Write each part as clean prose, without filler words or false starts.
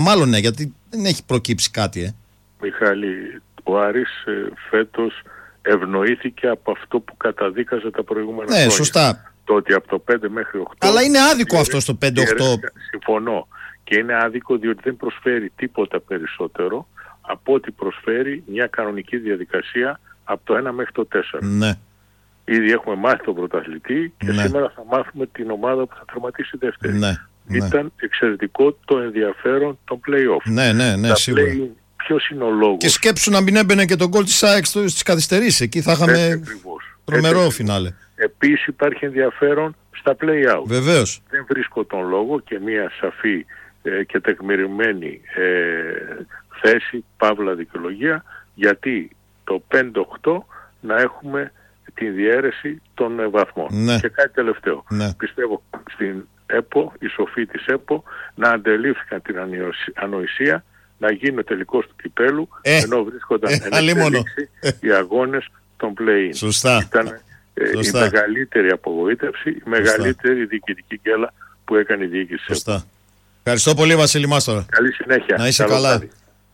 Μάλλον ναι, γιατί δεν έχει προκύψει κάτι. Μιχάλη, ο Άρης φέτος ευνοήθηκε από αυτό που καταδίκαζε τα προηγούμενα χρόνια. Ναι, σωστά. Το ότι από το 5 μέχρι 8... Αλλά είναι άδικο αυτό στο 5-8. Συμφωνώ. Και είναι άδικο διότι δεν προσφέρει τίποτα περισσότερο από ό,τι προσφέρει μια κανονική διαδικασία από το 1 μέχρι το 4. Ναι. Ήδη έχουμε μάθει τον πρωταθλητή και ναι. σήμερα θα μάθουμε την ομάδα που θα τερματίσει δεύτερη. Ναι. Ήταν εξαιρετικό το ενδιαφέρον των play-off. Ναι, σίγουρα. Ποιος είναι ο λόγος? Και σκέψου να μην έμπαινε και τον γκολ της ΑΕΚ στις καθυστερήσεις. Εκεί θα είχαμε τρομερό φινάλε. Επίσης υπάρχει ενδιαφέρον στα play-out. Βεβαίως. Δεν βρίσκω τον λόγο και μια σαφή και τεκμηριωμένη θέση, παύλα δικαιολογία, γιατί το 5-8 να έχουμε την διαίρεση των βαθμών. Ναι. Και κάτι τελευταίο. Ναι. Πιστεύω στην ΕΠΟ, οι σοφοί της ΕΠΟ, να αντελήφθηκαν την ανοησία να γίνει ο τελικός του κυπέλου, ενώ βρίσκονταν οι αγώνες των play-in. Σωστά. Ήταν η μεγαλύτερη απογοήτευση, η μεγαλύτερη διοικητική γκέλα που έκανε η διοίκηση. Σωστά. Ευχαριστώ πολύ, Βασίλη Μάστορα. Καλή συνέχεια. Να είσαι καλά.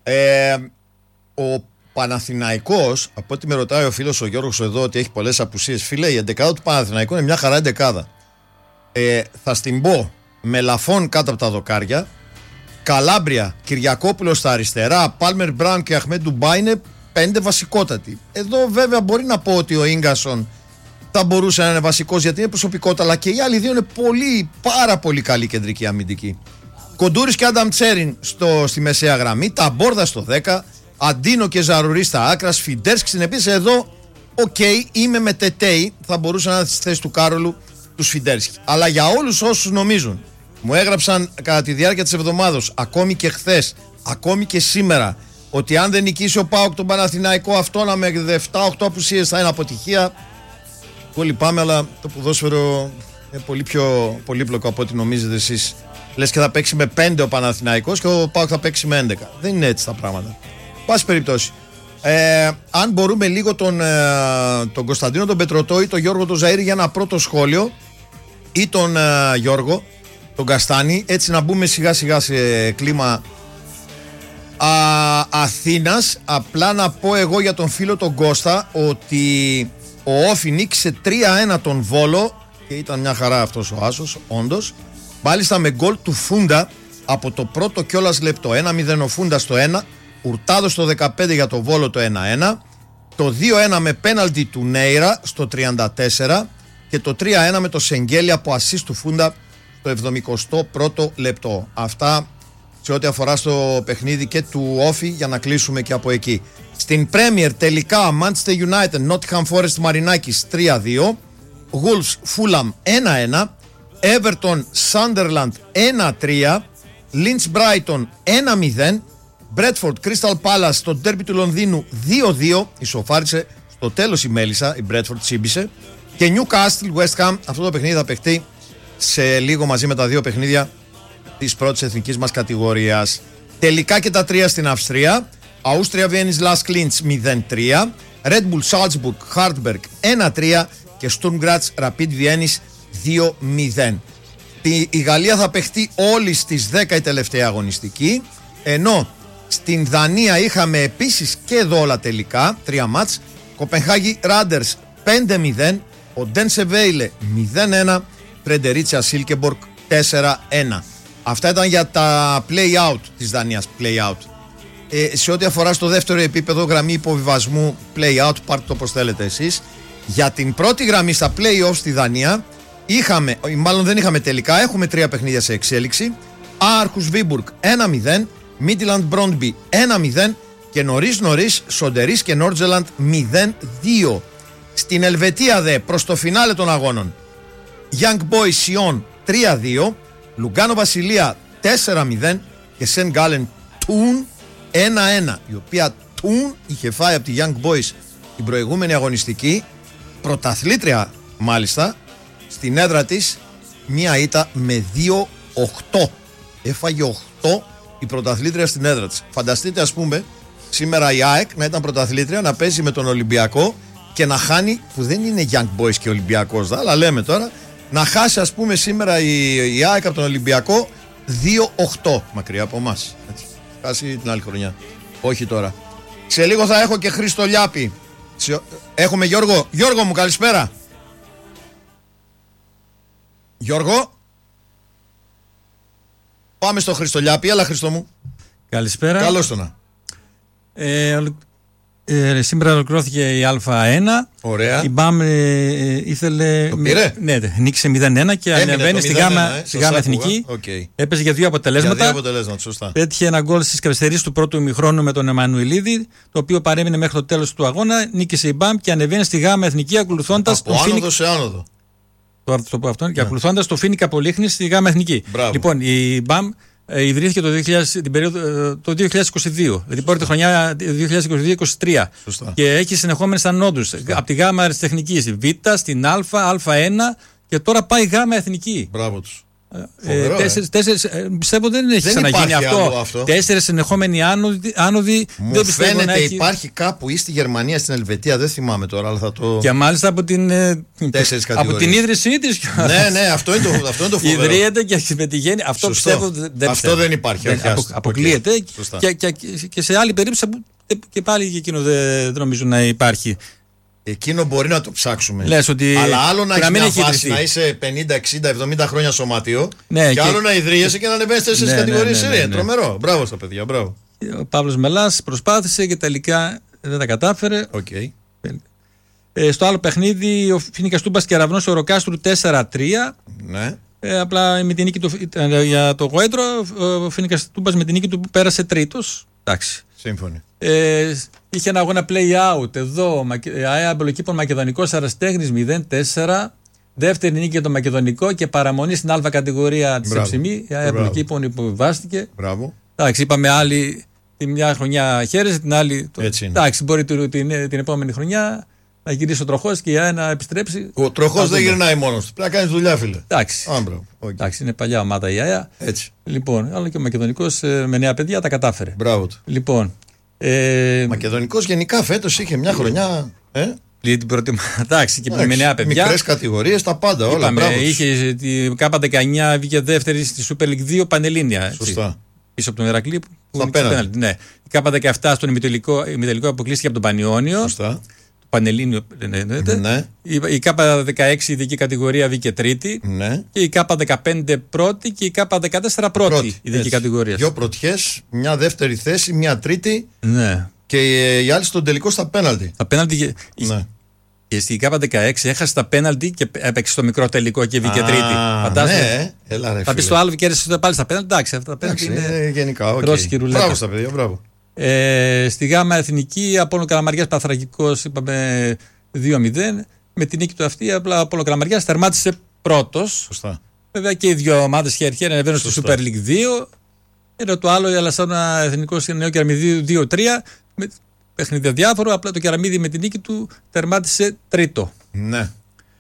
Ο Παναθηναϊκός, από ό,τι με ρωτάει ο φίλος ο Γιώργος εδώ ότι έχει πολλές απουσίες, φίλε, η εντεκάδα του Παναθηναϊκού είναι μια χαρά εντεκάδα. Θα στην πω με Λαφών κάτω από τα δοκάρια, Καλάμπρια, Κυριακόπουλος στα αριστερά, Πάλμερ Μπράουν και Αχμέντ Ντουμπά είναι 5 βασικότατοι. Εδώ βέβαια μπορεί να πω ότι ο Ίγκασον θα μπορούσε να είναι βασικός γιατί είναι προσωπικότητα, αλλά και οι άλλοι δύο είναι πάρα πολύ καλή κεντρική αμυντική. Κοντούρης και Άνταμ Τσέριν στη μεσαία γραμμή, τα Μπόρδα στο 10, Αντίνο και Ζαρουρί στα άκρα, Σφιντέρσκι στην επίσης εδώ. Είμαι με Τετέι, θα μπορούσε να είναι στη θέση του Κάρολου του Σφιντέρσκι. Αλλά για όλους όσους νομίζουν, μου έγραψαν κατά τη διάρκεια της εβδομάδος, ακόμη και χθες, ακόμη και σήμερα, ότι αν δεν νικήσει ο ΠΑΟΚ τον Παναθηναϊκό αυτό με 7-8 απουσίες θα είναι αποτυχία. Πολύ πάμε, αλλά το ποδόσφαιρο είναι πολύ πιο πολύπλοκο από ό,τι νομίζετε εσείς. Λες και θα παίξει με 5 ο Παναθηναϊκός και ο ΠΑΟΚ θα παίξει με 11. Δεν είναι έτσι τα πράγματα. Πάση περιπτώσει. Αν μπορούμε λίγο τον Κωνσταντίνο τον Πετρωτό ή τον Γιώργο τον Ζαΐρη για ένα πρώτο σχόλιο, ή τον Γιώργο τον Καστάνη, έτσι να μπούμε σιγά σιγά σε κλίμα Αθήνας. Απλά να πω εγώ για τον φίλο τον Κώστα ότι ο Όφι νίκησε 3-1 τον Βόλο και ήταν μια χαρά αυτός ο άσος, όντως. Μάλιστα με γκολ του Φούντα από το πρώτο κιόλας λεπτό. 1-0 ο Φούντα στο 1, Ουρτάδο στο 15 για το Βόλο το 1-1, το 2-1 με πέναλτι του Νέιρα στο 34 και το 3-1 με το Σεγγέλη από ασίστ του Φούντα στο 71ο λεπτό. Αυτά σε ό,τι αφορά στο παιχνίδι και του Όφι, για να κλείσουμε και από εκεί. Στην Premier τελικά Manchester United Nottingham Forest Marinakis 3-2, Wolves Fulham 1-1, Everton Sunderland 1-3, Lynch Brighton 1-0, Bradford Crystal Palace στο ντέρμπι του Λονδίνου 2-2, ισοφάρισε στο τέλος η Μέλισσα, η Bradford τσίμπησε, και Newcastle West Ham. Αυτό το παιχνίδι θα παιχτεί σε λίγο μαζί με τα δύο παιχνίδια της πρώτης εθνικής μας κατηγορίας. Τελικά και τα τρία στην Αυστρία. Αούστρια Βιέννης Lask Linz 0-3, Red Bull Salzburg Hartberg 1-3 και Sturm Graz Rapid Βιέννης 2-0. Η Γαλλία θα παιχτεί όλη στις 10 η τελευταία αγωνιστική, ενώ στην Δανία είχαμε επίσης και εδώ όλα τελικά, 3 μάτς. Κοπενχάγη Randers 5-0, ο Ντένσε Βέιλε 0-1, Φρεντερίτσια Σίλκεμπορκ 4-1. Αυτά ήταν για τα play-out της Δανίας, play-out. Σε ό,τι αφορά στο δεύτερο επίπεδο, γραμμή υποβιβασμού play-out, πάρτε το όπως θέλετε εσείς. Για την πρώτη γραμμή στα play-off στη Δανία μάλλον δεν είχαμε τελικά, έχουμε 3 παιχνίδια σε εξέλιξη. Άρχους Βίμπουργκ 1-0, Μίτιλαντ Μπρόντμπι 1-0 και νωρίς Σοντερίς και Νόρτζελαντ 0-2. Στην Ελβετία δε προς το φινάλε των αγώνων, Young Boys Σιόν 3-2, Λουγκάνο Βασιλεία 4-0 και Σεν Γκάλεν Τούν 1-1, η οποία Τούν είχε φάει από τη Young Boys την προηγούμενη αγωνιστική, πρωταθλήτρια μάλιστα, στην έδρα της, μία ήττα με 2-8. Έφαγε 8 η πρωταθλήτρια στην έδρα της. Φανταστείτε, ας πούμε, σήμερα η ΑΕΚ να ήταν πρωταθλήτρια, να παίζει με τον Ολυμπιακό και να χάνει, που δεν είναι Young Boys και Ολυμπιακός, αλλά λέμε τώρα, να χάσει, ας πούμε, σήμερα η ΑΕΚ από τον Ολυμπιακό 2-8 μακριά από εμάς. Χάσει την άλλη χρονιά. Όχι τώρα. Σε λίγο θα έχω και Χρήστο Λιάπη. Έχουμε Γιώργο. Γιώργο μου, καλησπέρα. Γιώργο. Πάμε στο Χρήστο Λιάπη. Έλα, Χρήστο μου. Καλησπέρα. Καλώς το να. Σήμερα ολοκληρώθηκε η Α1. Ωραία. Η Μπαμ ήθελε. Το πήρε? Ναι, νίκησε 0-1 και ανεβαίνει στη Γάμα Εθνική. Okay. Έπαιζε για 2 αποτελέσματα. Για 2 αποτελέσματα, σωστά. Πέτυχε ένα γκολ στις καθυστερήσεις του πρώτου ημιχρόνου με τον Εμμανουηλίδη, το οποίο παρέμεινε μέχρι το τέλος του αγώνα. Νίκησε η Μπαμ και ανεβαίνει στη Γάμα Εθνική ακολουθώντας από άνοδο σε άνοδο. Τώρα θα το πω αυτό. Και ακολουθώντας το Φίνικα Πολύχνη στη Γάμα Εθνική. Μπράβο. Λοιπόν, η Μπαμ ιδρύθηκε την περίοδο το 2022, δηλαδή πρώτη χρονιά 2022-2023. Και έχει συνεχόμενες ανόδους. Από τη Γάμα Αριστεχνικής, Β, στην Α, Α1 και τώρα πάει Γάμα Εθνική. Μπράβο τους. Τέσσερις, πιστεύω δεν έχει ξαναγίνει αυτό. 4 συνεχόμενοι άνοδοι. Μου δεν φαίνεται έχει... υπάρχει κάπου ή στη Γερμανία, στην Ελβετία, δεν θυμάμαι τώρα, αλλά θα το. Και μάλιστα από την ίδρυσή της. Ναι, αυτό είναι το φοβερό. Ιδρύεται και πετυχαίνει. Αυτό πιστεύω δεν. Αυτό δεν υπάρχει. Αποκλείεται. Και σε άλλη περίπτωση και πάλι εκείνο δεν νομίζω να υπάρχει. Εκείνο μπορεί να το ψάξουμε. Λες ότι αλλά άλλο να έχει μια φάση να είσαι 50, 60, 70 χρόνια σωματείο. Ναι, και άλλο να ιδρύεσαι και να ανεβαίνεις 4 κατηγορίες. Είναι τρομερό. Μπράβο στα παιδιά, μπράβο. Ο Παύλος Μελάς προσπάθησε και τελικά δεν τα κατάφερε. Okay. Στο άλλο παιχνίδι ο Φίνικας Τούμπας Κεραυνός ο Ροκάστρου 4-3. Ναι. Απλά με την νίκη του για το Γοέντρο ο Φίνικας Τούμπας με την νίκη του πέρασε τρίτος. Εντάξει. Σύμφωνοι. Είχε ένα αγώνα play out εδώ. ΑΕΑ Αμπελοκήπων Μακεδονικός Αραστέχνης 0-4. Δεύτερη νίκη για το Μακεδονικό και παραμονή στην Α κατηγορία της Εψημή. Η ΑΕΑ Αμπελοκήπων υποβιβάστηκε. Μπράβο. Εντάξει, είπαμε άλλη τη μια χρονιά χαίρεσε, την άλλη. Εντάξει, μπορεί την επόμενη χρονιά να γυρίσει ο τροχός και η ΑΕΑ να επιστρέψει. Ο τροχός δεν γυρνάει μόνος του. Πρέπει να κάνει δουλειά, φίλε. Εντάξει. Εντάξει, είναι παλιά ομάδα η ΑΕΑ. Έτσι. Λοιπόν, αλλά και ο Μακεδονικός με νέα παιδιά τα κατάφερε. Μπράβο του. Λοιπόν. Μακεδονικός γενικά φέτος είχε μια χρονιά. Την πρώτη. Εντάξει, και με νέα παιδιά. Μικρές κατηγορίες, τα πάντα όλα. Είχε την K19, βγήκε δεύτερη στη Super League 2 Πανελλήνια. Σωστά. Πίσω από τον Ηρακλή. Στα πέναλτι. Ναι. Η K17 στον ημιτελικό αποκλείστηκε από τον Πανιόνιο. Σωστά. Πανελλήνιο ναι. Η K16 ειδική κατηγορία βγήκε τρίτη. Ναι. Και η K15 πρώτη και η K14 πρώτη ειδική κατηγορία. Δύο πρωτιές, μια δεύτερη θέση, μια τρίτη. Ναι. Και οι άλλοι στον τελικό στα πέναλτι. Τα πέναλτι. Ναι. Και στη K16 έχασε τα πέναλτι και έπαιξε στο μικρό τελικό και βγήκε τρίτη. Φαντάζομαι. Ναι, έλα ρε. Θα πει στο άλλο και κέρδισε πάλι στα πέναλτι. Εντάξει, αυτά τα πέναλτι είναι γενικά. Μπράβο στα παιδιά, μπράβο. Στη Γάμα Εθνική, Απόλλων Καλαμαριάς Παθρακικός, είπαμε 2-0. Με την νίκη του αυτή, απλά ο Απόλλων Καλαμαριάς τερμάτισε πρώτος. Σωστά. Βέβαια και οι δύο ομάδες χέρι-χέρι ανεβαίνουν στη Super League 2. Ενώ το άλλο, η Αλασσόνα Εθνικός Νέο Κεραμίδι 2-3. Με παιχνίδια διάφορο. Απλά το Κεραμίδι με την νίκη του τερμάτισε τρίτο. Ναι.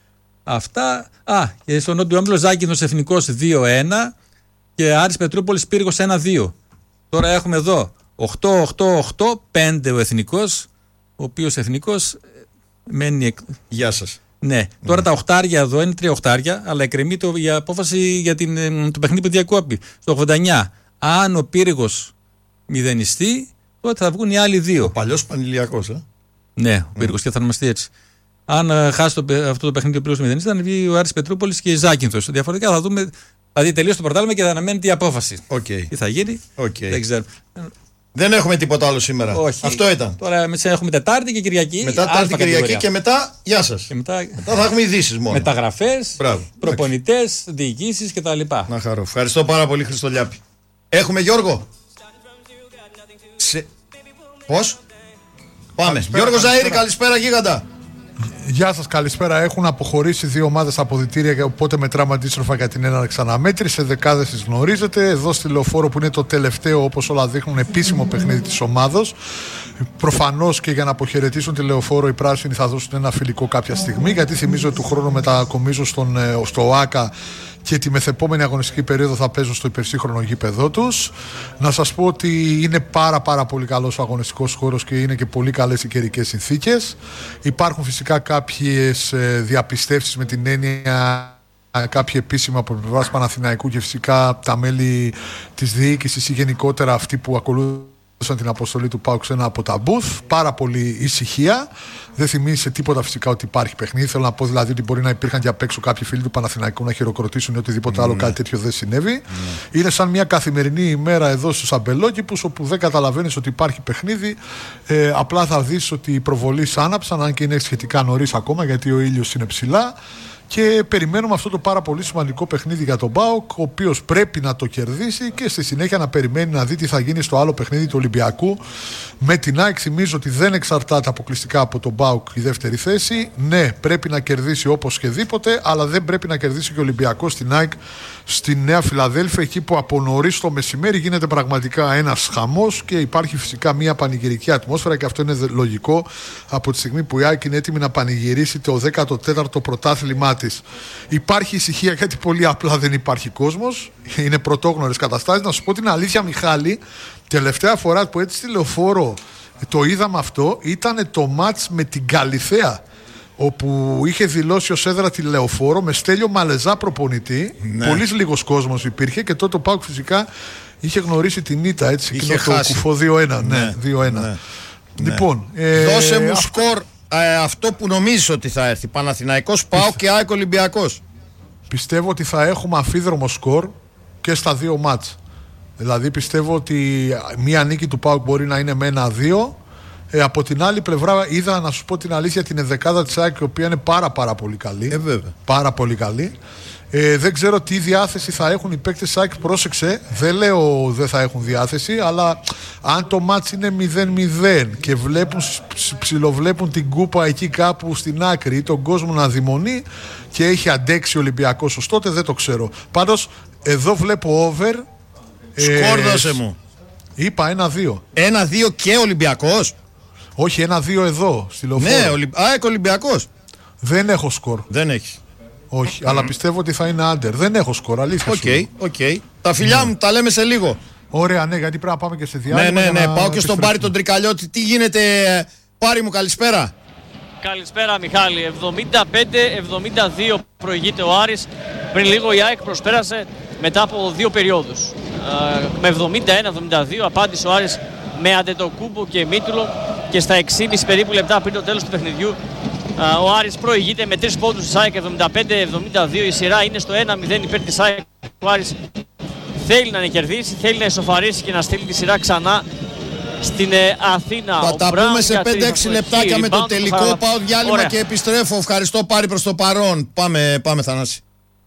Αυτά. Και στο Νότιο Όμιλο Ζάκυνθος Εθνικός 2-1 και Άρης Πετρούπολης Πύργος 1-2. Τώρα έχουμε εδώ 8-8-8-5 ο Εθνικός, ο οποίος Εθνικός μένει. Γεια σας. Ναι. Τώρα τα οχτάρια εδώ είναι 3 οχτάρια, αλλά εκκρεμεί η απόφαση για το παιχνίδι που διακόπη. Στο 89, αν ο Πύργος μηδενιστεί, τότε θα βγουν οι άλλοι δύο. Ο παλιός Πανηλιακός, Ναι, ο Πύργος και θα ονομαστεί έτσι. Αν χάσει αυτό το παιχνίδι ο Πύργος μηδενιστεί, θα βγει ο Άρης Πετρούπολης και η Ζάκυνθος. Διαφορετικά θα δούμε. Δηλαδή τελείωσε το πρωτάθλημα και θα αναμένεται η απόφαση. Τι θα γίνει, δεν ξέρω. Δεν έχουμε τίποτα άλλο σήμερα. Όχι. Αυτό ήταν. Τώρα έχουμε Τετάρτη και Κυριακή. Μετά Τετάρτη και Κυριακή και μετά γεια σας. Και μετά θα έχουμε ειδήσεις μόνο. Μεταγραφές, προπονητές, διοικήσεις κτλ. Να χαρώ. Ευχαριστώ πάρα πολύ, Χρήστο Λιάπη. Έχουμε Γιώργο. Πώς? Πάμε. Γιώργο Ζαΐρη, καλησπέρα γίγαντα. Γεια σας, καλησπέρα. Έχουν αποχωρήσει δύο ομάδες από αποδυτήρια, οπότε μετράμε αντίστροφα για την έναρξη αναμέτρηση. Σε δεκάδες τις γνωρίζετε. Εδώ στη Λεωφόρο, που είναι το τελευταίο, όπως όλα δείχνουν, επίσημο παιχνίδι της ομάδος. Προφανώς και για να αποχαιρετήσουν τη Λεωφόρο, οι πράσινοι θα δώσουν ένα φιλικό κάποια στιγμή. Γιατί θυμίζω ότι του χρόνου μετακομίζω στο ΆΚΑ και τη μεθεπόμενη αγωνιστική περίοδο θα παίζουν στο υπερσύγχρονο γήπεδό τους. Να σας πω ότι είναι πάρα πολύ καλός ο αγωνιστικός χώρος και είναι και πολύ καλές οι καιρικές συνθήκες. Υπάρχουν φυσικά κάποιες διαπιστεύσεις με την έννοια κάποια επίσημα από πλευράς Παναθηναϊκού και φυσικά τα μέλη της διοίκησης ή γενικότερα αυτοί που ακολούθησαν την αποστολή του ΠΑΟΚ ένα από τα booth. Πάρα πολύ ησυχία. Δεν θυμίζει σε τίποτα φυσικά ότι υπάρχει παιχνίδι. Θέλω να πω δηλαδή ότι μπορεί να υπήρχαν και απ' έξω κάποιοι φίλοι του Παναθηναϊκού να χειροκροτήσουν ή οτιδήποτε άλλο, κάτι τέτοιο δεν συνέβη. Είναι σαν μια καθημερινή ημέρα εδώ στους αμπελόκηπους όπου δεν καταλαβαίνεις ότι υπάρχει παιχνίδι. Απλά θα δεις ότι οι προβολείς άναψαν, αν και είναι σχετικά νωρίς ακόμα γιατί ο ήλιος είναι ψηλά. Και περιμένουμε αυτό το πάρα πολύ σημαντικό παιχνίδι για τον ΠΑΟΚ, ο οποίος πρέπει να το κερδίσει και στη συνέχεια να περιμένει να δει τι θα γίνει στο άλλο παιχνίδι του Ολυμπιακού με την ΑΕΚ. Θυμίζω ότι δεν εξαρτάται αποκλειστικά από τον ΠΑΟΚ η δεύτερη θέση. Ναι, πρέπει να κερδίσει όπως σχεδήποτε, αλλά δεν πρέπει να κερδίσει και ο Ολυμπιακός στην ΑΕΚ στη Νέα Φιλαδέλφια, εκεί που από νωρίς το μεσημέρι γίνεται πραγματικά ένας χαμός και υπάρχει φυσικά μια πανηγυρική ατμόσφαιρα, και αυτό είναι λογικό από τη στιγμή που η ΑΕΚ είναι έτοιμη να πανηγυρίσει το 14ο πρωτάθλημά της. Υπάρχει ησυχία γιατί πολύ απλά δεν υπάρχει κόσμος, είναι πρωτόγνωρες καταστάσεις. Να σου πω την αλήθεια, Μιχάλη, τελευταία φορά που έτσι στη Λεωφόρο το είδαμε αυτό ήταν το μάτς με την Καλιθέα, όπου είχε δηλώσει ως έδρα τη Λεωφόρο με Στέλιο Μαλεζά προπονητή. Ναι. Πολύς λίγος κόσμος υπήρχε και τότε ο ΠΑΟΚ φυσικά είχε γνωρίσει την ήττα, έτσι, εκείνο το κουφό 2-1. Ναι, 2-1. Ναι. Λοιπόν, δώσε μου σκορ αυτό που νομίζεις ότι θα έρθει. Παναθηναϊκός, ΠΑΟΚ και ΑΕΚ Ολυμπιακός. Πιστεύω ότι θα έχουμε αμφίδρομο σκορ και στα δύο μάτς. Δηλαδή πιστεύω ότι μία νίκη του ΠΑΟΚ μπορεί να είναι με 1-2. Από την άλλη πλευρά είδα, να σου πω την αλήθεια, την ενδεκάδα της ΑΕΚ, η οποία είναι πάρα πολύ καλή. Βέβαια. Πάρα πολύ καλή. Δεν ξέρω τι διάθεση θα έχουν οι παίκτες της ΑΕΚ. Πρόσεξε, δεν λέω δεν θα έχουν διάθεση, αλλά αν το μάτς είναι 0-0 και ψιλοβλέπουν την κούπα εκεί κάπου στην άκρη ή τον κόσμο να δημονεί και έχει αντέξει ο Ολυμπιακός ως τότε, δεν το ξέρω. Πάντως εδώ βλέπω over. Σκορ δώσε μου. Είπα 1-2. 1-2 και Ολυμπιακός. Όχι, 1-2 εδώ, στη Λεωφόρο. Ναι, ΑΕΚ Ολυμπιακός. Δεν έχω σκορ. Δεν έχεις. Όχι, αλλά πιστεύω ότι θα είναι άντερ. Δεν έχω σκορ, αλήθεια. Οκ. Τα φιλιά μου, τα λέμε σε λίγο. Ωραία, ναι, γιατί πρέπει να πάμε και σε διάλειμμα. Ναι. Πάω και στον Πάρη τον Τρικαλιώτη. Τι γίνεται, Πάρη μου, καλησπέρα. Καλησπέρα, Μιχάλη. 75-72 προηγείται ο Άρης. Πριν λίγο η ΑΕΚ προσπέρασε μετά από δύο περιόδους. Με 71-72 απάντησε ο Άρης με Αντετοκούμπο και Μήτουλο, και στα 6,5 περίπου λεπτά πριν το τέλος του παιχνιδιού ο Άρης προηγείται με 3 πόντους της ΑΕΚ 75-72. Η σειρά είναι στο 1-0 υπέρ της ΑΕΚ. Ο Άρης θέλει να κερδίσει, θέλει να ισοφαρίσει και να στείλει τη σειρά ξανά στην Αθήνα. Θα τα πούμε σε 5-6 λεπτάκια με το τελικό. Πάω διάλειμμα και επιστρέφω. Ευχαριστώ Πάρη προς το παρόν. Πάμε Θανάση.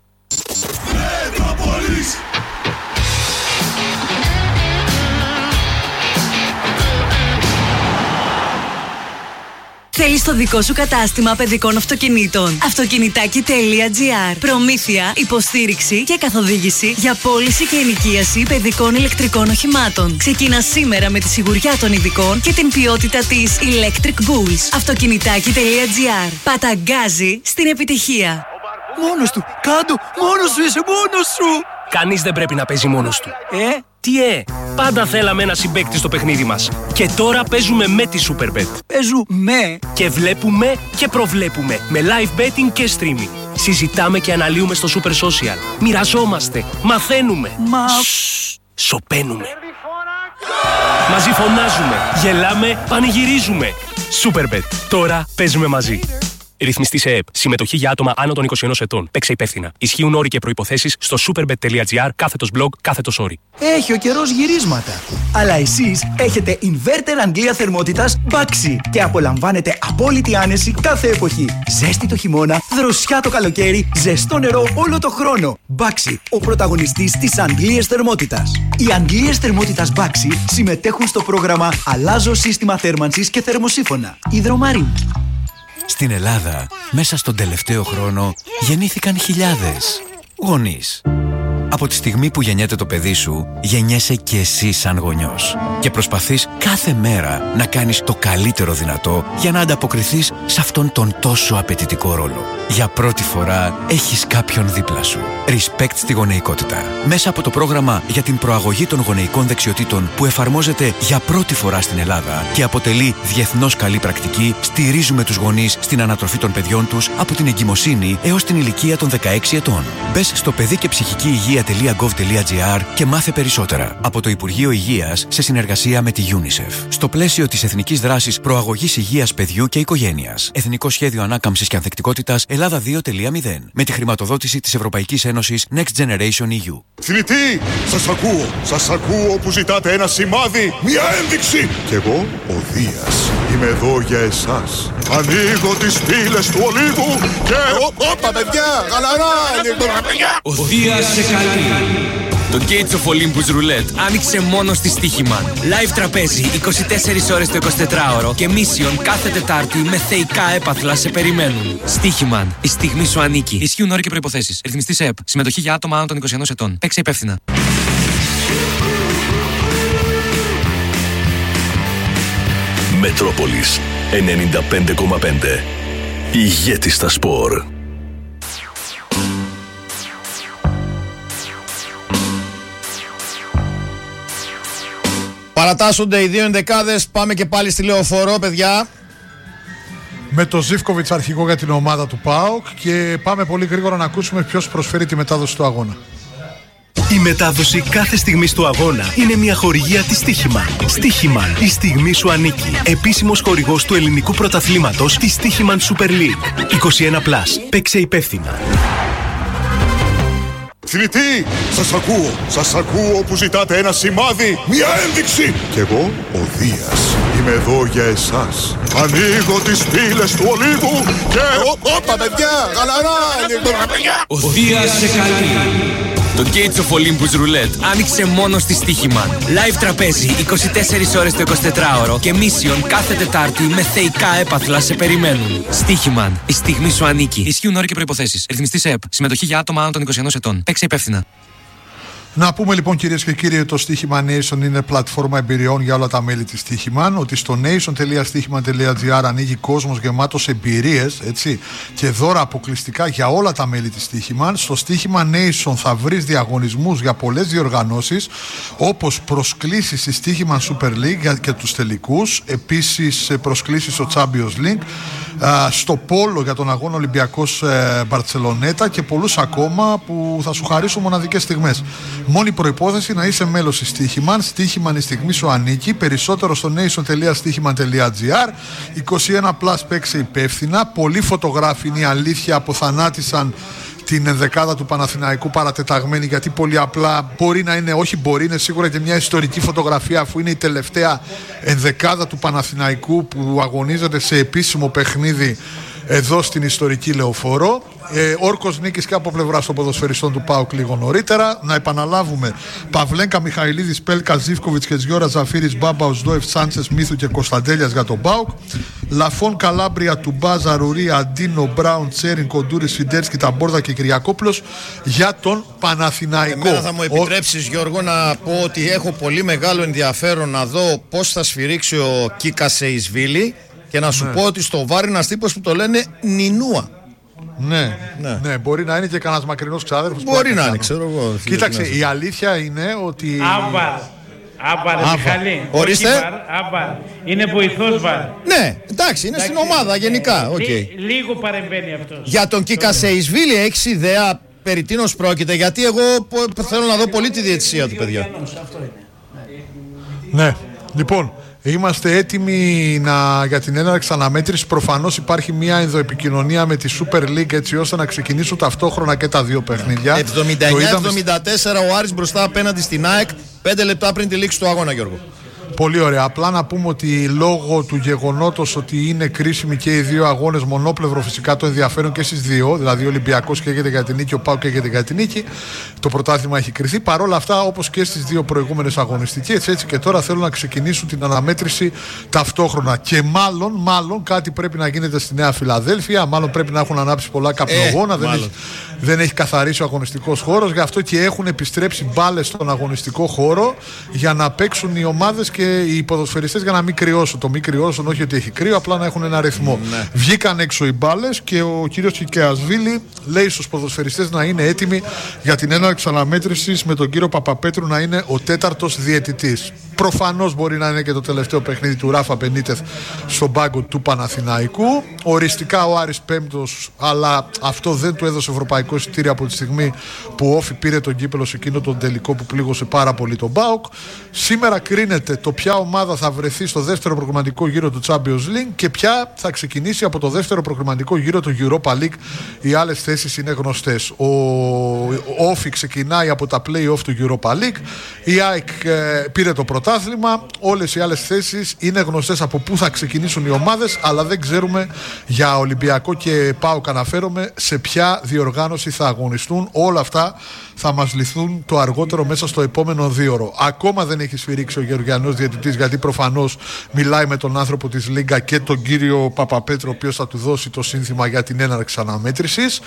Θέλεις το δικό σου κατάστημα παιδικών αυτοκινήτων? Αυτοκινητάκι.gr. Προμήθεια, υποστήριξη και καθοδήγηση για πώληση και ενοικίαση παιδικών ηλεκτρικών οχημάτων. Ξεκίνα σήμερα με τη σιγουριά των ειδικών και την ποιότητα της Electric Bulls. Αυτοκινητάκι.gr. Παταγκάζει στην επιτυχία. Μόνος του, κάτω, μόνος σου είσαι, μόνος σου. Κανείς δεν πρέπει να παίζει μόνος του. Πάντα θέλαμε ένα συμπαίκτη στο παιχνίδι μας. Και τώρα παίζουμε με τη Superbet. Παίζουμε. Και βλέπουμε και προβλέπουμε. Με live betting και streaming. Συζητάμε και αναλύουμε στο Super Social. Μοιραζόμαστε. Μαθαίνουμε. Σωπαίνουμε. Μαζί φωνάζουμε. Γελάμε. Πανηγυρίζουμε. Superbet. Τώρα παίζουμε μαζί. Ρυθμιστή σε ΕΕΠ. Συμμετοχή για άτομα άνω των 21 ετών. Παίξε υπεύθυνα. Ισχύουν όροι και προϋποθέσεις στο superbet.gr/blog/όροι. Έχει ο καιρός γυρίσματα. Αλλά εσείς έχετε inverter Αγγλία θερμότητας Baxi και απολαμβάνετε απόλυτη άνεση κάθε εποχή. Ζέστη το χειμώνα, δροσιά το καλοκαίρι, ζεστό νερό όλο το χρόνο. Baxi, ο πρωταγωνιστής της Αγγλίας θερμότητας. Οι Αγγλίες θερμότητας Baxi συμμετέχουν στο πρόγραμμα Αλλάζω σύστημα θέρμανσης και θερμοσύφωνα. Υδρομαρίν. Στην Ελλάδα, μέσα στον τελευταίο χρόνο, γεννήθηκαν χιλιάδες γονείς. Από τη στιγμή που γεννιέται το παιδί σου, γεννιέσαι και εσύ σαν γονιός. Και προσπαθείς κάθε μέρα να κάνεις το καλύτερο δυνατό για να ανταποκριθείς σε αυτόν τον τόσο απαιτητικό ρόλο. Για πρώτη φορά έχεις κάποιον δίπλα σου. Respect στη γονεϊκότητα. Μέσα από το πρόγραμμα για την προαγωγή των γονεϊκών δεξιοτήτων που εφαρμόζεται για πρώτη φορά στην Ελλάδα και αποτελεί διεθνώς καλή πρακτική, στηρίζουμε τους γονείς στην ανατροφή των παιδιών τους από την εγκυμοσύνη έως την ηλικία των 16 ετών. Μπες στο παιδικεψυχικηυγεία.gov.gr και μάθε περισσότερα από το Υπουργείο Υγείας σε συνεργασία με τη UNICEF. Στο πλαίσιο της Εθνικής Δράσης Προαγωγής Υγείας Παιδιού και Οικογένειας. Εθνικό Σχέδιο Ανάκαμψης και Ανθεκτικότητας Ελλάδα 2.0. Με τη χρηματοδότηση της Ευρωπαϊκής Ένωσης Next Generation EU. Θνητοί, σας ακούω που ζητάτε ένα σημάδι, μια ένδειξη. Κι εγώ, ο Δίας, είμαι εδώ για εσάς. Ανοίγω τις πύλες του ολίγου και... Όπα παιδιά, γαλαρά! Ο Δίας σε καλεί. Το Gates of Olympus Roulette άνοιξε μόνο στη Στοίχημαν. Live τραπέζι 24 ώρες το 24ωρο και Mission κάθε Τετάρτη με θεϊκά έπαθλα σε περιμένουν. Στοίχημαν. Η στιγμή σου ανήκει. Ισχύουν όροι και προϋποθέσεις. Ρυθμιστή σε ΕΠ. Συμμετοχή για άτομα άνω των 21 ετών. Παίξε υπεύθυνα. Μετρόπολης 95,5. Ηγέτη στα σπορ. Παρατάσσονται οι δύο ενδεκάδες. Πάμε και πάλι στη Λεωφόρο, παιδιά. Με το Ζίβκοβιτς αρχηγό για την ομάδα του ΠΑΟΚ. Και πάμε πολύ γρήγορα να ακούσουμε ποιος προσφέρει τη μετάδοση του αγώνα. Η μετάδοση κάθε στιγμής του αγώνα είναι μια χορηγία της Στοίχημαν. Στοίχημαν, η στιγμή σου ανήκει. Επίσημος χορηγός του ελληνικού πρωταθλήματος της Στοίχημαν Super League. 21+. Παίξε υπεύθυνα. Θνητοί, σας ακούω που ζητάτε ένα σημάδι, μια ένδειξη. Κι εγώ, ο Δίας, είμαι εδώ για εσάς. Ανοίγω τις πύλες του ολίγου και... Όπα παιδιά, γαλαρά! Ο Δίας σε καλεί. Το Gates of Olympus Roulette άνοιξε μόνο στη Στοίχημαν. Live τραπέζι 24 ώρες το 24ωρο και Mission κάθε Τετάρτη με θεϊκά έπαθλα σε περιμένουν. Στοίχημαν. Η στιγμή σου ανήκει. Ισχύουν όροι και προϋποθέσεις. Ρυθμιστή σε ΕΠ. Συμμετοχή για άτομα άνω των 21 ετών. Παίξε υπεύθυνα. Να πούμε λοιπόν κυρίες και κύριοι, το Στοίχημα Nation είναι πλατφόρμα εμπειριών για όλα τα μέλη της Στοίχημαν, ότι στο nation.stichiman.gr ανοίγει κόσμος γεμάτος εμπειρίες, έτσι, και δώρα αποκλειστικά για όλα τα μέλη της Στοίχημαν. Στο Στοίχημα Nation θα βρεις διαγωνισμούς για πολλές διοργανώσεις, όπως προσκλήσεις στη Στοίχημαν Super League και τους τελικούς, επίσης προσκλήσεις στο Champions League, στο Πόλο για τον αγώνα Ολυμπιακός Μπαρτσελονέτα και πολλούς ακόμα που θα σου χαρίσουν μοναδικές στιγμές. Μόνη προϋπόθεση να είσαι μέλος της Στοίχημαν. Στοίχημαν, η στιγμή σου ανήκει. Περισσότερο στο nation.stichiman.gr. 21+, παίξε υπεύθυνα. Πολλοί φωτογράφοι, είναι η αλήθεια, αποθανάτησαν την ενδεκάδα του Παναθηναϊκού παρατεταγμένη, γιατί πολύ απλά μπορεί να είναι, όχι μπορεί, είναι σίγουρα και μια ιστορική φωτογραφία, αφού είναι η τελευταία ενδεκάδα του Παναθηναϊκού που αγωνίζεται σε επίσημο παιχνίδι εδώ στην ιστορική Λεωφόρο. Όρκος νίκης και από πλευρά των ποδοσφαιριστών του ΠΑΟΚ λίγο νωρίτερα. Να επαναλάβουμε: Παυλένκα, Μιχαηλίδης, Πέλκα, Ζίβκοβιτς και Τζιόρα, Ζαφύρης, Μπάμπα, Οσδόεφ, Σάντσες, Μίθου και Κωνσταντέλιας για τον ΠΑΟΚ. Λαφών, Καλάμπρια, Τουμπάζα, Ρουρί, Αντίνο, Μπράουν, Τσέριν, Κοντούρης, Φιντέρσκι, Ταμπόρδα και Κυριακόπουλος για τον Παναθηναϊκό. Εμένα θα μου επιτρέψεις, Γιώργο, να πω ότι έχω πολύ μεγάλο ενδιαφέρον να δω πώς θα σφυρίξει ο Κίκα Σεϊσβίλη και να σου πω ότι στο Βάρη ένας τύπος που το λένε Νινούα. Ναι, μπορεί να είναι και κανένας μακρινός ξάδερφος. Μπορεί να είναι, ξέρω εγώ. Κοίταξε, η αλήθεια είναι ότι... Άμπαρ, Μιχαλή. Ορίστε. Άμπαρ. Είναι βοηθός Βαρ. Ναι, εντάξει, είναι στην ομάδα γενικά. Λίγο παρεμβαίνει αυτός. Για τον Κίκα Σεϊσβίλη έχεις ιδέα περί τίνος πρόκειται? Γιατί εγώ θέλω να δω πολύ τη διαιτησία του, παιδιά. Ναι, λοιπόν, είμαστε έτοιμοι για την έναρξη αναμέτρηση. Προφανώς υπάρχει μια ενδοεπικοινωνία με τη Super League, έτσι ώστε να ξεκινήσουν ταυτόχρονα και τα δύο παιχνίδια. 79-74 ο Άρης μπροστά απέναντι στην ΑΕΚ, 5 λεπτά πριν τη λήξη του αγώνα, Γιώργο. Πολύ ωραία. Απλά να πούμε ότι λόγω του γεγονότος ότι είναι κρίσιμοι και οι δύο αγώνες, μονόπλευρο φυσικά το ενδιαφέρον και στις δύο, δηλαδή ο Ολυμπιακός καίγεται για την νίκη, ο ΠΑΟΚ καίγεται για την νίκη, το πρωτάθλημα έχει κριθεί. Παρ' όλα αυτά, όπως και στις δύο προηγούμενες αγωνιστικές, έτσι και τώρα θέλουν να ξεκινήσουν την αναμέτρηση ταυτόχρονα. Και μάλλον κάτι πρέπει να γίνεται στη Νέα Φιλαδέλφια, μάλλον πρέπει να έχουν ανάψει πολλά καπνογόνα, δεν έχει καθαρίσει ο αγωνιστικός χώρος, γι' αυτό και έχουν επιστρέψει μπάλες στον αγωνιστικό χώρο για να παίξουν οι ομάδες και οι ποδοσφαιριστές για να μην κρυώσουν. Το μην κρυώσουν, όχι ότι έχει κρύο, απλά να έχουν ένα ρυθμό. Ναι. Βγήκαν έξω οι μπάλες και ο κύριος Κικεασβίλη λέει στους ποδοσφαιριστές να είναι έτοιμοι για την έναρξη αναμέτρησης με τον κύριο Παπαπέτρου να είναι ο τέταρτος διαιτητής. Προφανώς μπορεί να είναι και το τελευταίο παιχνίδι του Ράφα Μπενίτεθ στον πάγκο του Παναθηναϊκού. Οριστικά ο Άρης πέμπτος, αλλά αυτό δεν του έδωσε ευρωπαϊκό εισιτήριο από τη στιγμή που ο Όφη πήρε τον κύπελο σε εκείνο τον τελικό που πλήγωσε πάρα πολύ τον ΠΑΟΚ. Σήμερα κρίνεται το ποια ομάδα θα βρεθεί στο δεύτερο προκριματικό γύρο του Champions League και ποια θα ξεκινήσει από το δεύτερο προκριματικό γύρο του Europa League. Οι άλλες θέσεις είναι γνωστές. Ο Όφη ξεκινάει από τα play-off του Europa League. Η ΑΕΚ πήρε το πρωτάθλημα. Όλες οι άλλες θέσεις είναι γνωστές από πού θα ξεκινήσουν οι ομάδες, αλλά δεν ξέρουμε για Ολυμπιακό και ΠΑΟΚ αναφέρομαι σε ποια διοργάνωση θα αγωνιστούν. Όλα αυτά θα μας λυθούν το αργότερο μέσα στο επόμενο δίωρο. Ακόμα δεν έχει σφυρίξει ο Γεωργιανός διαιτητής, γιατί προφανώς μιλάει με τον άνθρωπο της Λίγκα και τον κύριο Παπαπέτρο, ο οποίος θα του δώσει το σύνθημα για την έναρξη αναμέτρησης.